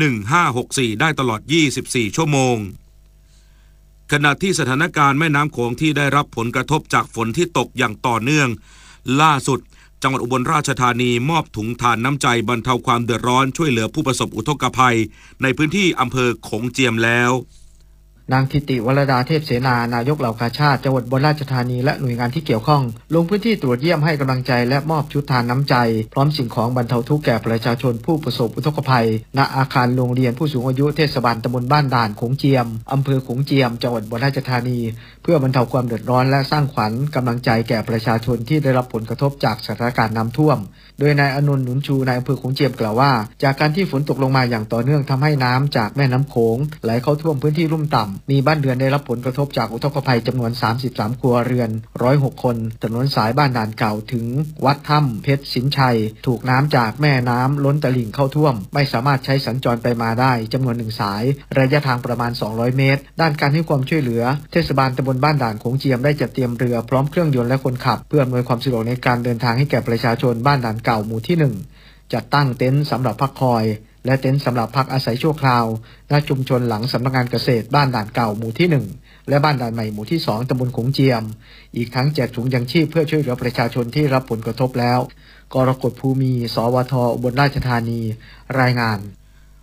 1564ได้ตลอด24ชั่วโมงขณะที่สถานการณ์แม่น้ำโขงที่ได้รับผลกระทบจากฝนที่ตกอย่างต่อเนื่องล่าสุดจังหวัดอุบลราชธานีมอบถุงทานน้ำใจบรรเทาความเดือดร้อนช่วยเหลือผู้ประสบอุทกภัยในพื้นที่อำเภอโขงเจียมแล้วนางทิติวรดาเทพเสนานายกเหล่ากาชาติจังหวัดอุบลราชธานีและหน่วยงานที่เกี่ยวข้องลงพื้นที่ตรวจเยี่ยมให้กำลังใจและมอบชุดทานน้ำใจพร้อมสิ่งของบรรเทาทุกข์แก่ประชาชนผู้ประสบอุทกภัยณอาคารโรงเรียนผู้สูงอายุเทศบาลตำบลบ้านด่านโขงเจียมอำเภอโขงเจียมจังหวัดอุบลราชธานีเพื่อบรรเทาความเดือดร้อนและสร้างขวัญกำลังใจแก่ประชาชนที่ได้รับผลกระทบจากสถานการณ์น้ำท่วมโดยนายอนนท์หนุนชูนายอำเภอโขงเจียมกล่าวว่าจากการที่ฝนตกลงมาอย่างต่อเนื่องทำให้น้ำจากแม่น้ำโขงไหลเข้าท่วมพื้นที่ลุ่มต่ำมีบ้านเรือนได้รับผลกระทบจากอุทกภัยจำนวน33ครัวเรือน106คนถนนสายบ้านด่านเก่าถึงวัดถ้ำเพชรสินชัยถูกน้ำจากแม่น้ำล้นตลิ่งเข้าท่วมไม่สามารถใช้สัญจรไปมาได้จำนวน1สายระยะทางประมาณ200เมตรด้านการให้ความช่วยเหลือเทศบาลตำบลบ้านด่านโขงเจียมได้จัดเตรียมเรือพร้อมเครื่องยนต์และคนขับเพื่ออำนวยความสะดวกในการเดินทางให้แก่ประชาชนบ้านด่านเก่าหมู่ที่1จัดตั้งเต็นท์สำหรับพักคอยและเต็นท์สำหรับพักอาศัยชั่วคราวณชุมชนหลังสำนักงานเกษตรบ้านด่านเก่าหมู่ที่1และบ้านด่านใหม่หมู่ที่2ตำบลโขงเจียมอีกทั้งแจกถุงยังชีพเพื่อช่วยเหลือประชาชนที่รับผลกระทบแล้วกรกฎภูมิสวทอุบลราชธานีรายงาน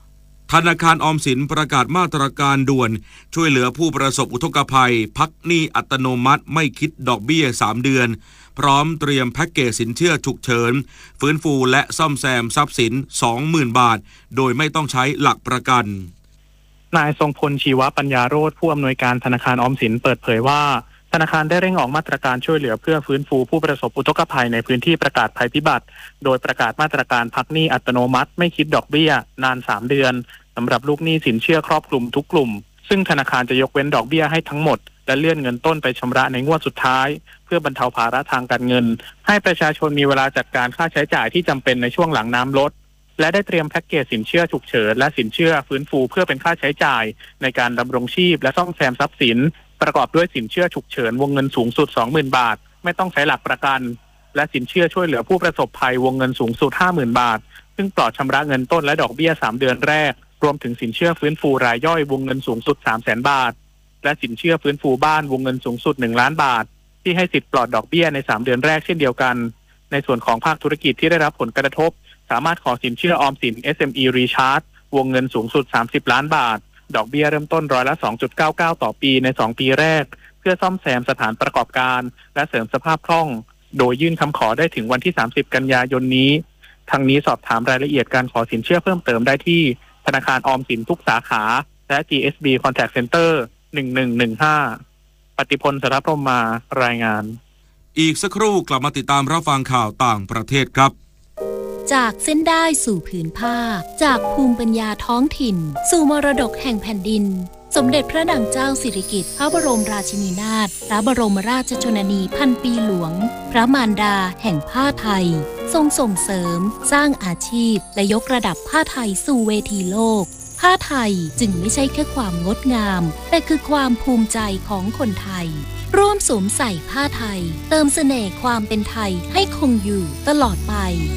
ธนาคารออมสินประกาศมาตรการด่วนช่วยเหลือผู้ประสบอุทกภัยพักหนี้อัตโนมัติไม่คิดดอกเบี้ย3 เดือนพร้อมเตรียมแพ็กเกจสินเชื่อฉุกเฉินฟื้นฟูและซ่อมแซมทรัพย์สิน 20,000 บาทโดยไม่ต้องใช้หลักประกันนายทรงพลชีวปัญญาโรจน์ผู้อำนวยการธนาคารออมสินเปิดเผยว่าธนาคารได้เร่งออกมาตรการช่วยเหลือเพื่อฟื้นฟูผู้ประสบอุทกภัยในพื้นที่ประกาศภัยพิบัติโดยประกาศมาตรการพักหนี้อัตโนมัติไม่คิดดอกเบี้ยนาน3 เดือนสำหรับลูกหนี้สินเชื่อครอบคลุมทุกกลุ่มซึ่งธนาคารจะยกเว้นดอกเบี้ยให้ทั้งหมดและเลื่อนเงินต้นไปชำระในงวดสุดท้ายเพื่อบรรเทาภาระทางการเงินให้ประชาชนมีเวลาจัดการค่าใช้จ่ายที่จำเป็นในช่วงหลังน้ำลดและได้เตรียมแพ็กเกจสินเชื่อฉุกเฉินและสินเชื่อฟื้นฟูเพื่อเป็นค่าใช้จ่ายในการดำรงชีพและซ่อมแซมทรัพย์สินประกอบด้วยสินเชื่อฉุกเฉินวงเงินสูงสุด 20,000 บาทไม่ต้องใช้หลักประกันและสินเชื่อช่วยเหลือผู้ประสบภัยวงเงินสูงสุด 50,000 บาทซึ่งปลอดชำระเงินต้นและดอกเบี้ย3 เดือนแรกรวมถึงสินเชื่อฟื้นฟูรายย่อยวงเงินสูงสุด 300,000 บาทและสินเชื่อฟื้นฟูบ้านวงเงินสูงสุด1 ล้านบาทที่ให้สิทธิ์ปลอดดอกเบี้ยใน3 เดือนแรกเช่นเดียวกันในส่วนของภาคธุรกิจที่ได้รับผลกระทบสามารถขอสินเชื่อออมสิน SME Recharge วงเงินสูงสุด30 ล้านบาทดอกเบี้ยเริ่มต้น2.99%ต่อปีใน2 ปีแรกเพื่อซ่อมแซมสถานประกอบการและเสริมสภาพคล่องโดยยื่นคำขอได้ถึงวันที่30 กันยายนนี้ทางนี้สอบถามรายละเอียดการขอสินเชื่อเพิ่มเติมได้ที่ธนาคารออมสินทุกสาขาและ GSB Contact Center 1115 ปฏิพล สรพรหมมารายงานอีกสักครู่กลับมาติดตามรับฟังข่าวต่างประเทศครับจากเส้นได้สู่ผืนผ้าจากภูมิปัญญาท้องถิ่นสู่มรดกแห่งแผ่นดินสมเด็จพระนางเจ้าสิริกิติ์พระบรมราชินีนาถพระบรมราชชนนีพันปีหลวงพระมารดาแห่งผ้าไทยทรงส่งเสริมสร้างอาชีพและยกระดับผ้าไทยสู่เวทีโลกผ้าไทยจึงไม่ใช่แค่ความงดงามแต่คือความภูมิใจของคนไทยร่วมสวมใส่ผ้าไทยเติมเสน่ห์ความเป็นไทยให้คงอยู่ตลอดไป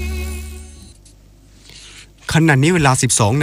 ขณะนี้เวลา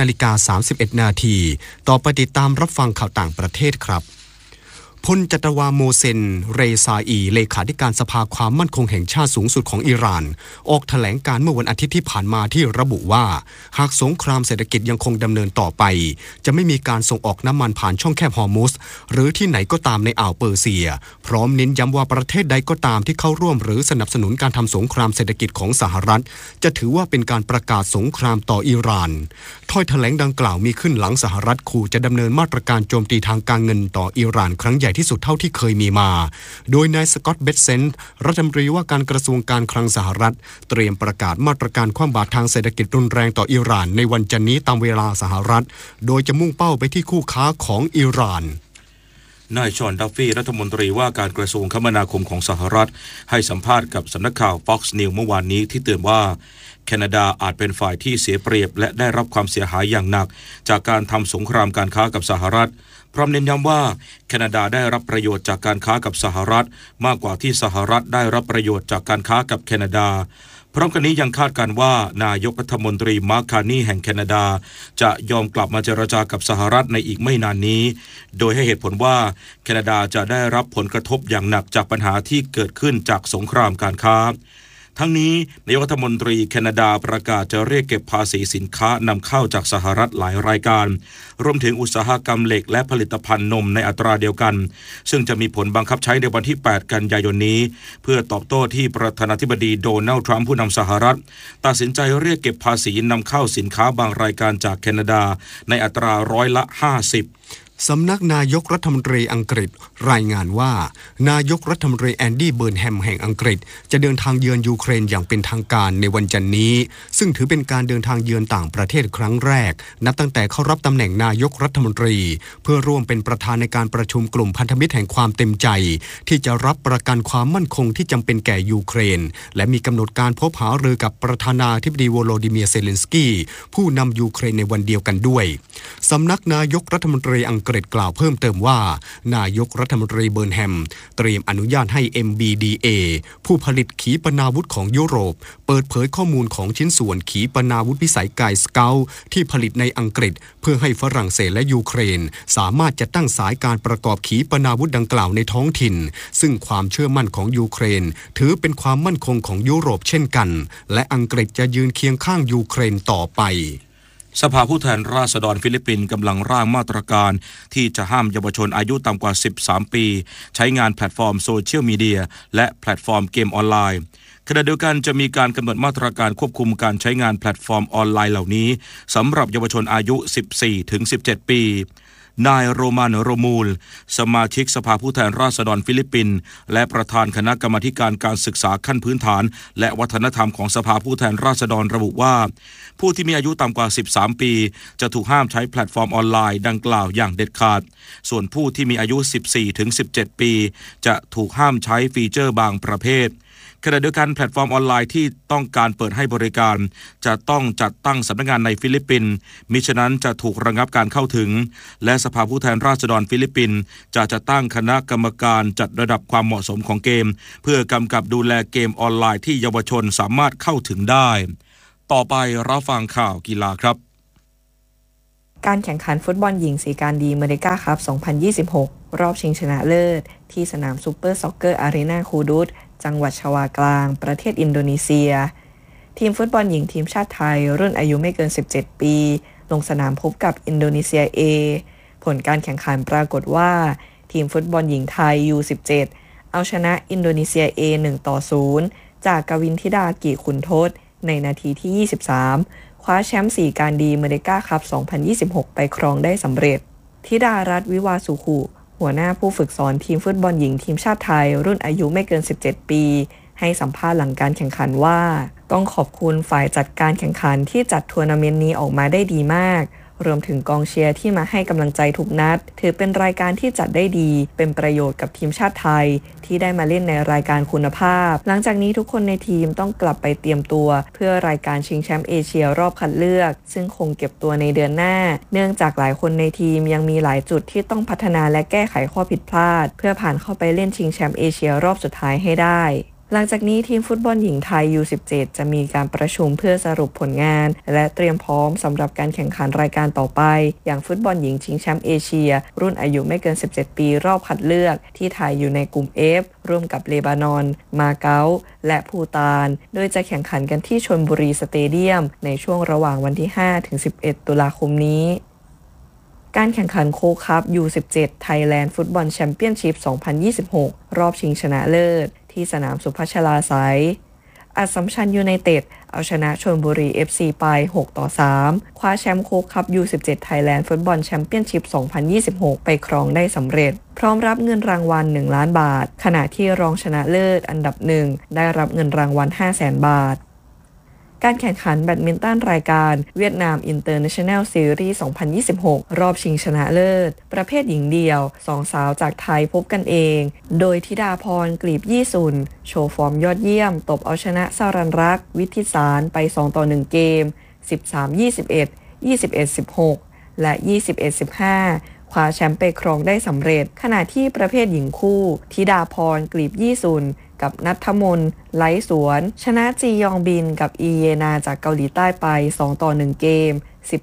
12:31 นาทีต่อไปติดตามรับฟังข่าวต่างประเทศครับพลจัตวาโมเซนเรซาอีเลขาธิการสภาความมั่นคงแห่งชาติสูงสุดของอิหร่านออกแถลงการเมื่อวันอาทิตย์ที่ผ่านมาที่ระบุว่าหากสงครามเศรษฐกิจยังคงดำเนินต่อไปจะไม่มีการส่งออกน้ำมันผ่านช่องแคบฮอร์มุซหรือที่ไหนก็ตามในอ่าวเปอร์เซียพร้อมเน้นย้ำว่าประเทศใดก็ตามที่เข้าร่วมหรือสนับสนุนการทำสงครามเศรษฐกิจของสหรัฐจะถือว่าเป็นการประกาศสงครามต่ออิหร่านถ้อยแถลงดังกล่าวมีขึ้นหลังสหรัฐขู่จะดำเนินมาตรการโจมตีทางการเงินต่ออิหร่านครั้งใหญ่ที่สุดเท่าที่เคยมีมาโดยนายสกอตต์เบสเซนต์รัฐมนตรีว่าการกระทรวงการคลังสหรัฐเตรียมประกาศมาตรการคว่ำบาตรทางเศรษฐกิจรุนแรงต่ออิหร่านในวันจันทร์นี้ตามเวลาสหรัฐโดยจะมุ่งเป้าไปที่คู่ค้าของอิหร่านนายชอนดัฟฟี่รัฐมนตรีว่าการกระทรวงคมนาคมของสหรัฐให้สัมภาษณ์กับสำนักข่าว Fox News เมื่อวานนี้ที่เตือนว่าแคนาดาอาจเป็นฝ่ายที่เสียเปรียบและได้รับความเสียหายอย่างหนักจากการทำสงครามการค้ากับสหรัฐพร้อมเน้นย้ำว่าแคนาดาได้รับประโยชน์จากการค้ากับสหรัฐมากกว่าที่สหรัฐได้รับประโยชน์จากการค้ากับแคนาดาพร้อมกันนี้ยังคาดการว่านายกรัฐมนตรีมาร์ค คาร์นีแห่งแคนาดาจะยอมกลับมาเจรจากับสหรัฐในอีกไม่นานนี้โดยให้เหตุผลว่าแคนาดาจะได้รับผลกระทบอย่างหนักจากปัญหาที่เกิดขึ้นจากสงครามการค้าทั้งนี้นายกรัฐมนตรีแคนาดาประกาศจะเรียกเก็บภาษีสินค้านำเข้าจากสหรัฐหลายรายการรวมถึงอุตสาหกรรมเหล็กและผลิตภัณฑ์นมในอัตราเดียวกันซึ่งจะมีผลบังคับใช้ในวันที่8 กันยายนนี้เพื่อตอบโต้ที่ประธานาธิบดีโดนัลด์ทรัมป์ผู้นำสหรัฐตัดสินใจเรียกเก็บภาษีนำเข้าสินค้าบางรายการจากแคนาดาในอัตรา50% สำนักนายกรัฐมนตรีอังกฤษรายงานว่านายกรัฐมนตรีแอนดี้เบิร์นแฮมแห่งอังกฤษจะเดินทางเยือนยูเครนอย่างเป็นทางการในวันจันทร์นี้ซึ่งถือเป็นการเดินทางเยือนต่างประเทศครั้งแรกนับตั้งแต่เข้ารับตำแหน่งนายกรัฐมนตรีเพื่อร่วมเป็นประธานในการประชุมกลุ่มพันธมิตรแห่งความเต็มใจที่จะรับประกันความมั่นคงที่จำเป็นแก่ยูเครนและมีกำหนดการพบหารือกับประธานาธิบดีโวโลดิเมียร์เซเลนสกี้ผู้นำยูเครนในวันเดียวกันด้วยสำนักนายกรัฐมนตรีอังกฤษกล่าวเพิ่มเติมว่านายกรัฐมนตรีเบิร์นแฮมเตรียมอนุญาตให้ MBDA ผู้ผลิตขีปนาวุธของยุโรปเปิดเผยข้อมูลของชิ้นส่วนขีปนาวุธพิสัยไกลสเกลที่ผลิตในอังกฤษเพื่อให้ฝรั่งเศสและยูเครนสามารถจะตั้งสายการประกอบขีปนาวุธดังกล่าวในท้องถิ่นซึ่งความเชื่อมั่นของยูเครนถือเป็นความมั่นคงของยุโรปเช่นกันและอังกฤษจะยืนเคียงข้างยูเครนต่อไปสภาผู้แทนราษฎรฟิลิปปินส์กำลังร่างมาตรการที่จะห้ามเยาวชนอายุต่ำกว่า13ปีใช้งานแพลตฟอร์มโซเชียลมีเดียและแพลตฟอร์มเกมออนไลน์ขณะเดียวกันจะมีการกำหนดมาตรการควบคุมการใช้งานแพลตฟอร์มออนไลน์เหล่านี้สำหรับเยาวชนอายุ 14-17 ปีนายโรมานโรมูลสมาชิกสภาผู้แทนราษฎรฟิลิปปินส์และประธานคณะกรรมาธิการการศึกษาขั้นพื้นฐานและวัฒนธรรมของสภาผู้แทนราษฎรระบุว่าผู้ที่มีอายุต่ำกว่า13ปีจะถูกห้ามใช้แพลตฟอร์มออนไลน์ดังกล่าวอย่างเด็ดขาดส่วนผู้ที่มีอายุ 14-17 ปีจะถูกห้ามใช้ฟีเจอร์บางประเภทขณะเดียวกันแพลตฟอร์มออนไลน์ที่ต้องการเปิดให้บริการจะต้องจัดตั้งสำนักงานในฟิลิปปินส์มิฉะนั้นจะถูกระงับการเข้าถึงและสภาผู้แทนราษฎรฟิลิปปินส์จะจัดตั้งคณะกรรมการจัดระดับความเหมาะสมของเกมเพื่อกำกับดูแลเกมออนไลน์ที่เยาวชนสามารถเข้าถึงได้ต่อไปรับฟังข่าวกีฬาครับการแข่งขันฟุตบอลหญิงสีการดีเมริกาคัพ 2026 รอบชิงชนะเลิศที่สนามซูเปอร์ซ็อกเกอร์อารีนาคูดุสจังหวัดชวากลางประเทศอินโดนีเซียทีมฟุตบอลหญิงทีมชาติไทยรุ่นอายุไม่เกิน17ปีลงสนามพบกับอินโดนีเซีย A ผลการแข่งขันปรากฏว่าทีมฟุตบอลหญิงไทย U17 เอาชนะอินโดนีเซีย A 1-0 จากกวินธิดากิขุนทศในนาทีที่23คว้าแชมป์4การดีเมริกาคัพ 2026 ไปครองได้สำเร็จธิดารัตน์วิวาสุขุหัวหน้าผู้ฝึกสอนทีมฟุตบอลหญิงทีมชาติไทยรุ่นอายุไม่เกิน17ปีให้สัมภาษณ์หลังการแข่งขันว่าต้องขอบคุณฝ่ายจัดการแข่งขันที่จัดทัวร์นาเมนต์นี้ออกมาได้ดีมากรวมถึงกองเชียร์ที่มาให้กำลังใจทุกนัดถือเป็นรายการที่จัดได้ดีเป็นประโยชน์กับทีมชาติไทยที่ได้มาเล่นในรายการคุณภาพหลังจากนี้ทุกคนในทีมต้องกลับไปเตรียมตัวเพื่อรายการชิงแชมป์เอเชียรอบคัดเลือกซึ่งคงเก็บตัวในเดือนหน้าเนื่องจากหลายคนในทีมยังมีหลายจุดที่ต้องพัฒนาและแก้ไขข้อผิดพลาดเพื่อผ่านเข้าไปเล่นชิงแชมป์เอเชียรอบสุดท้ายให้ได้หลังจากนี้ทีมฟุตบอลหญิงไทย U17 จะมีการประชุมเพื่อสรุปผลงานและเตรียมพร้อมสำหรับการแข่งขันรายการต่อไปอย่างฟุตบอลหญิงชิงแชมป์เอเชียรุ่นอายุไม่เกิน17ปีรอบคัดเลือกที่ไทยอยู่ในกลุ่ม F ร่วมกับเลบานอนมาเก๊าและภูฏานโดยจะแข่งขันกันที่ชลบุรีสเตเดียมในช่วงระหว่างวันที่ 5-11 ตุลาคมนี้การแข่งขันโค้กคัพ U17 Thailand Football Championship 2026 รอบชิงชนะเลิศที่สนามสุพัชลาไสยอัสสัมชัญยูไนเต็ดเอาชนะชลบุรี FC ไป 6-3 คว้าแชมป์โค้กคัพ U17 Thailand Football Championship 2026 ไปครองได้สำเร็จพร้อมรับเงินรางวัล1ล้านบาทขณะที่รองชนะเลิศอันดับ1ได้รับเงินรางวัล 500,000 บาทการแข่งขันแบดมินตันรายการเวียดนามอินเตอร์เนชั่นแนลซีรีส์ 2026 รอบชิงชนะเลิศประเภทหญิงเดี่ยว2สาวจากไทยพบกันเองโดยธิดาพรกลีบยี่สุนโชว์ฟอร์มยอดเยี่ยมตบเอาชนะสรัญรักษ์วิทิสารไป2-1 เกม 13-21 21-16 และ 21-15 คว้าแชมป์ไปครองได้สำเร็จขณะที่ประเภทหญิงคู่ธิดาพรกลีบยี่สุนกับณัฐมนต์ไลสวนชนะจียองบินกับอีเยนาจากเกาหลีใต้ไป2-1 เกม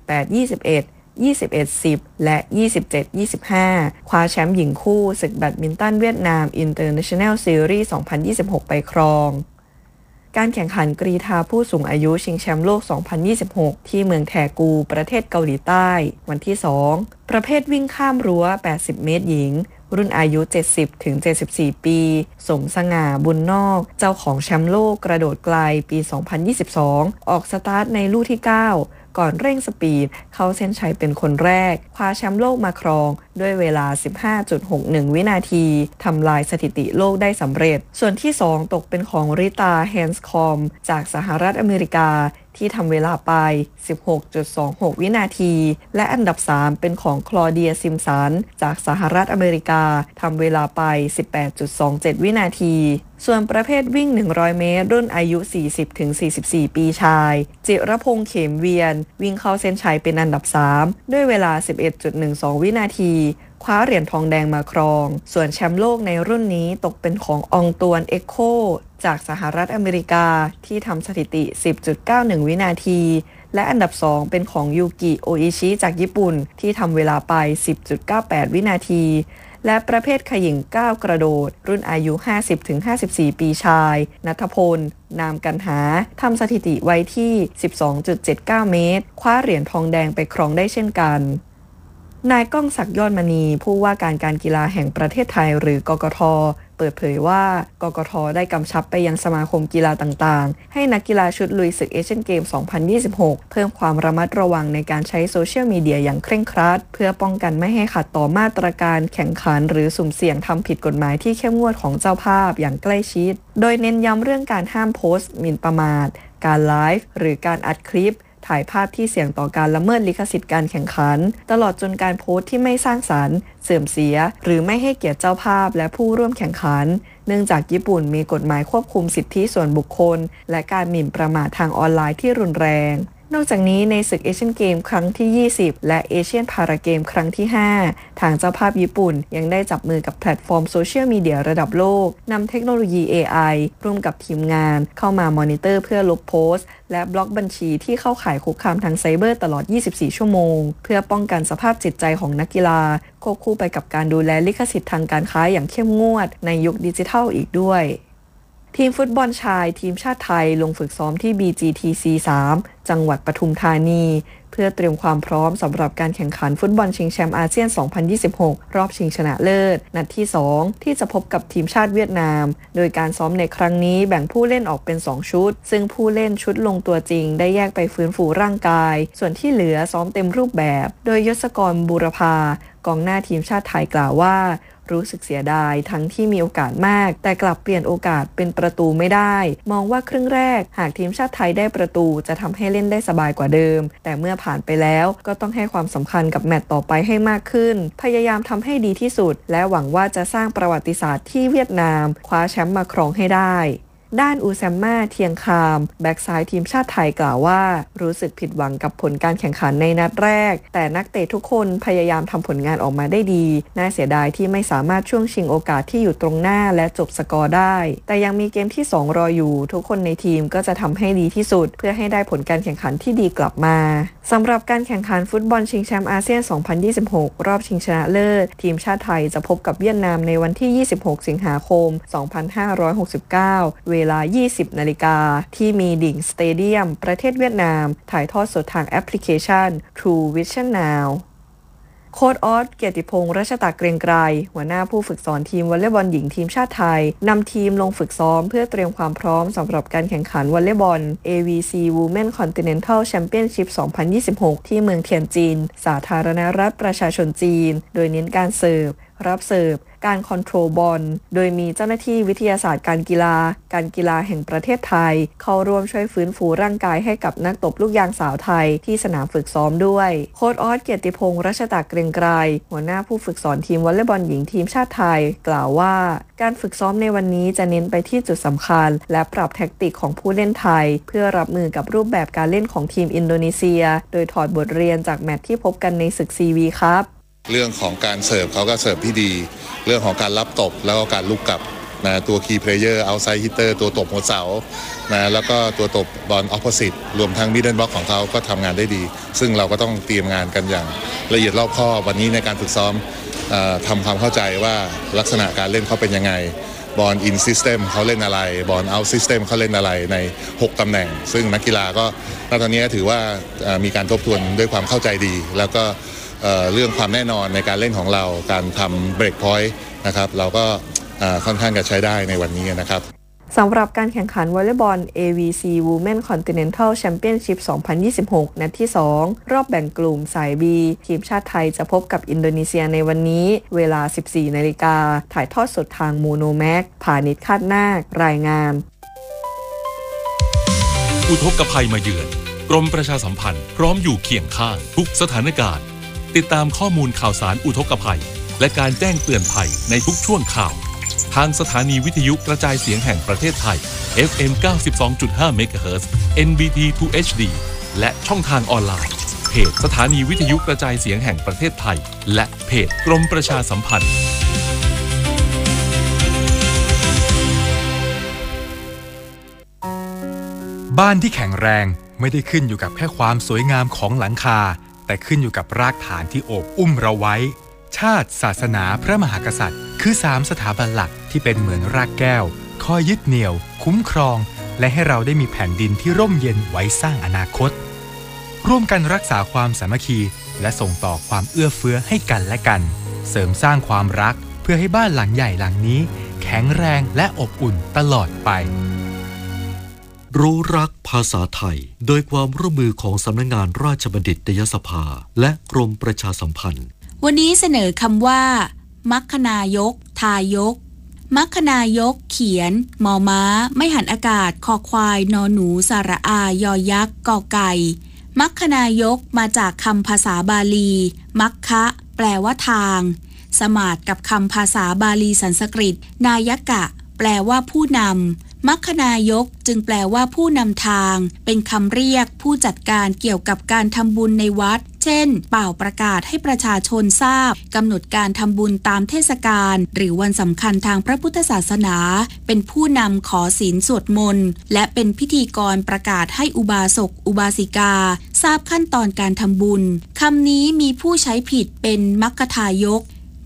18-21 21-10 และ 27-25 คว้าแชมป์หญิงคู่ศึกแบดมินตันเวียดนามอินเตอร์เนชั่นแนลซีรีส์ 2026 ไปครองการแข่งขันกรีฑาผู้สูงอายุชิงแชมป์โลก 2026 ที่เมืองแทกูประเทศเกาหลีใต้วันที่ 2 ประเภทวิ่งข้ามรั้ว 80 เมตรหญิงรุ่นอายุ 70-74 ปีสมสง่าบุญนอกเจ้าของแชมป์โลกกระโดดไกลปี 2022 ออกสตาร์ทในลู่ที่ 9 ก่อนเร่งสปีดเข้าเส้นชัยเป็นคนแรกคว้าแชมป์โลกมาครองด้วยเวลา 15.61 วินาทีทำลายสถิติโลกได้สำเร็จส่วนที่ 2 ตกเป็นของริตาแฮนส์คอมจากสหรัฐอเมริกาที่ทำเวลาไป 16.26 วินาทีและอันดับ 3 เป็นของคลอเดียซิมสันจากสหรัฐอเมริกาทำเวลาไป 18.27 วินาทีส่วนประเภทวิ่ง100 เมตรรุ่นอายุ 40-44 ปีชายจิรพงษ์เขมเวียนวิ่งเข้าเส้นชัยเป็นอันดับ 3 ด้วยเวลา 11.12 วินาทีคว้าเหรียญทองแดงมาครองส่วนแชมป์โลกในรุ่นนี้ตกเป็นของอองตวนเอ็กโคจากสหรัฐอเมริกาที่ทำสถิติ 10.91 วินาทีและอันดับ2เป็นของยูกิโออิชิจากญี่ปุ่นที่ทำเวลาไป 10.98 วินาทีและประเภทขยิงก้าวกระโดดรุ่นอายุ 50-54 ปีชายณัฐพล นามกันหาทำสถิติไว้ที่ 12.79 เมตรคว้าเหรียญทองแดงไปครองได้เช่นกันนายก้องศักดิ์ยอดมณีผู้ว่าการกีฬาแห่งประเทศไทยหรือกกท.เปิดเผยว่ากกท.ได้กำชับไปยังสมาคมกีฬาต่างๆให้นักกีฬาชุดลุยศึกเอเชียนเกม 2026 เพิ่มความระมัดระวังในการใช้โซเชียลมีเดียอย่างเคร่งครัดเพื่อป้องกันไม่ให้ขัดต่อมาตรการแข่งขันหรือสุ่มเสี่ยงทำผิดกฎหมายที่เข้มงวดของเจ้าภาพอย่างใกล้ชิดโดยเน้นย้ำเรื่องการห้ามโพสต์หมิ่นประมาทการไลฟ์หรือการอัดคลิปถ่ายภาพที่เสี่ยงต่อการละเมิดลิขสิทธิ์การแข่งขันตลอดจนการโพสต์ที่ไม่สร้างสรรค์เสื่อมเสียหรือไม่ให้เกียรติเจ้าภาพและผู้ร่วมแข่งขันเนื่องจากญี่ปุ่นมีกฎหมายควบคุมสิทธิส่วนบุคคลและการหมิ่นประมาททางออนไลน์ที่รุนแรงนอกจากนี้ในศึกเอเชียนเกมครั้งที่ 20 และเอเชียนพาราเกมครั้งที่ 5 ทางเจ้าภาพญี่ปุ่นยังได้จับมือกับแพลตฟอร์มโซเชียลมีเดียระดับโลกนำเทคโนโลยี AI ร่วมกับทีมงานเข้ามามอนิเตอร์เพื่อลบโพสต์และบล็อกบัญชีที่เข้าข่ายคุกคามทางไซเบอร์ตลอด 24 ชั่วโมงเพื่อป้องกันสภาพจิตใจของนักกีฬาควบคู่ไปกับการดูแลลิขสิทธิ์ทางการค้าอย่างเข้มงวดในยุคดิจิทัลอีกด้วยทีมฟุตบอลชายทีมชาติไทยลงฝึกซ้อมที่ BGTC 3 จังหวัดปทุมธานีเพื่อเตรียมความพร้อมสำหรับการแข่งขันฟุตบอลชิงแชมป์อาเซียน 2026 รอบชิงชนะเลิศนัดที่ 2 ที่จะพบกับทีมชาติเวียดนามโดยการซ้อมในครั้งนี้แบ่งผู้เล่นออกเป็น 2 ชุดซึ่งผู้เล่นชุดลงตัวจริงได้แยกไปฟื้นฟูร่างกายส่วนที่เหลือซ้อมเต็มรูปแบบโดยยศกรบูรพากองหน้าทีมชาติไทยกล่าวว่ารู้สึกเสียดายทั้งที่มีโอกาสมากแต่กลับเปลี่ยนโอกาสเป็นประตูไม่ได้มองว่าครึ่งแรกหากทีมชาติไทยได้ประตูจะทำให้เล่นได้สบายกว่าเดิมแต่เมื่อผ่านไปแล้วก็ต้องให้ความสำคัญกับแมตช์ต่อไปให้มากขึ้นพยายามทำให้ดีที่สุดและหวังว่าจะสร้างประวัติศาสตร์ที่เวียดนามคว้าแชมป์มาครองให้ได้ด้านอูแซมมาเทียงคามแบ็กซ้ายทีมชาติไทยกล่าวว่ารู้สึกผิดหวังกับผลการแข่งขันในนัดแรกแต่นักเตะทุกคนพยายามทำผลงานออกมาได้ดีน่าเสียดายที่ไม่สามารถช่วงชิงโอกาสที่อยู่ตรงหน้าและจบสกอร์ได้แต่ยังมีเกมที่2รออยู่ทุกคนในทีมก็จะทำให้ดีที่สุดเพื่อให้ได้ผลการแข่งขันที่ดีกลับมาสำหรับการแข่งขันฟุตบอลชิงแชมป์อาเซียน 2026 รอบชิงชนะเลิศทีมชาติไทยจะพบกับเวียดนามในวันที่ 26 สิงหาคม 2569 เวลา 20 นาฬิกาที่มีดิ่งสเตเดียมประเทศเวียดนามถ่ายทอดสดทางแอปพลิเคชัน True Vision Now โค้ชออสเกียรติพงษ์รัชตะเกรียงไกรหัวหน้าผู้ฝึกสอนทีมวอลเลย์บอลหญิงทีมชาติไทยนำทีมลงฝึกซ้อมเพื่อเตรียมความพร้อมสำหรับการแข่งขันวอลเลย์บอล AVC Women Continental Championship 2026 ที่เมืองเทียนจินสาธารณรัฐประชาชนจีนโดยเน้นการเสิร์ฟรับเสิร์ฟการคอนโทรลบอลโดยมีเจ้าหน้าที่วิทยาศาสตร์การกีฬาแห่งประเทศไทยเข้าร่วมช่วยฟื้นฟูร่างกายให้กับนักตบลูกยางสาวไทยที่สนามฝึกซ้อมด้วยโค้ชออสเกียรติพงษ์รัชตะเกรียงไกรหัวหน้าผู้ฝึกสอนทีมวอลเลย์บอลหญิงทีมชาติไทยกล่าวว่าการฝึกซ้อมในวันนี้จะเน้นไปที่จุดสำคัญและปรับแทคติกของผู้เล่นไทยเพื่อรับมือกับรูปแบบการเล่นของทีมอินโดนีเซียโดยถอดบทเรียนจากแมตช์ที่พบกันในศึกซีวีครับเรื่องของการเสิร์ฟเขาก็เสิร์ฟที่ดีเรื่องของการรับตบแล้วก็การลุกกลับนะตัวคีย์เพลเยอร์เอาไซด์ฮิตเตอร์ตัวตบหัวเสานะแล้วก็ตัวตบบอลออปโพสิตรวมทั้งมิดเดิลบล็อกของเขาก็ทำงานได้ดีซึ่งเราก็ต้องเตรียมงานกันอย่างละเอียดรอบคอบวันนี้ในการฝึกซ้อมทำความเข้าใจว่าลักษณะการเล่นเขาเป็นยังไงบอลอินซิสเต็มเขาเล่นอะไรบอลเอาซิสเต็มเขาเล่นอะไรใน6ตำแหน่งซึ่งนักกีฬาก็ตอนนี้ถือว่ามีการทบทวนด้วยความเข้าใจดีแล้วก็เรื่องความแน่นอนในการเล่นของเราการทำเบรกพอยต์นะครับเราก็ค่อนข้างจะใช้ได้ในวันนี้นะครับสำหรับการแข่งขันวอลเลย์บอล AVC Women Continental Championship 2026 นัดที่ 2 รอบแบ่งกลุ่มสาย B ทีมชาติไทยจะพบกับอินโดนีเซียในวันนี้เวลา 14 นาฬิกาถ่ายทอดสดทางโมโนแม็กผานิชคาดนาครายงานอุทกภัยมาเยือนกรมประชาสัมพันธ์พร้อมอยู่เคียงข้างทุกสถานการณ์ติดตามข้อมูลข่าวสารอุทกภัยและการแจ้งเตือนภัยในทุกช่วงข่าวทางสถานีวิทยุกระจายเสียงแห่งประเทศไทย FM 92.5 เมกะเฮิรตซ์ NBT 2 HD และช่องทางออนไลน์เพจสถานีวิทยุกระจายเสียงแห่งประเทศไทยและเพจกรมประชาสัมพันธ์บ้านที่แข็งแรงไม่ได้ขึ้นอยู่กับแค่ความสวยงามของหลังคาแต่ขึ้นอยู่กับรากฐานที่โอบอุ้มเราไว้ชาติศาสนาพระมหากษัตริย์คือ3สถาบันหลักที่เป็นเหมือนรากแก้วคอยยึดเหนี่ยวคุ้มครองและให้เราได้มีแผ่นดินที่ร่มเย็นไว้สร้างอนาคตร่วมกันรักษาความสามัคคีและส่งต่อความเอื้อเฟื้อให้กันและกันเสริมสร้างความรักเพื่อให้บ้านหลังใหญ่หลังนี้แข็งแรงและอบอุ่นตลอดไปรู้รักภาษาไทยโดยความร่วมมือของสำนักงานราชบัณฑิตยสภาและกรมประชาสัมพันธ์วันนี้เสนอคำว่ามัคคนายกทายกมัคคนายกเขียนมอม้าไม่หันอากาศคอควายนอหนูสระอายอยักษ์กอไก่มัคคนายกมาจากคำภาษาบาลีมัคคะแปลว่าทางสมาทกับคำภาษาบาลีสันสกฤตนายกะแปลว่าผู้นำมัคคนายกจึงแปลว่าผู้นำทางเป็นคำเรียกผู้จัดการเกี่ยวกับการทำบุญในวัดเช่นเป่าประกาศให้ประชาชนทราบกำหนดการทำบุญตามเทศกาลหรือวันสำคัญทางพระพุทธศาสนาเป็นผู้นำขอศีลสวดมนต์และเป็นพิธีกรประกาศให้อุบาสกอุบาสิกาทราบขั้นตอนการทำบุญคำนี้มีผู้ใช้ผิดเป็นมัคคทายก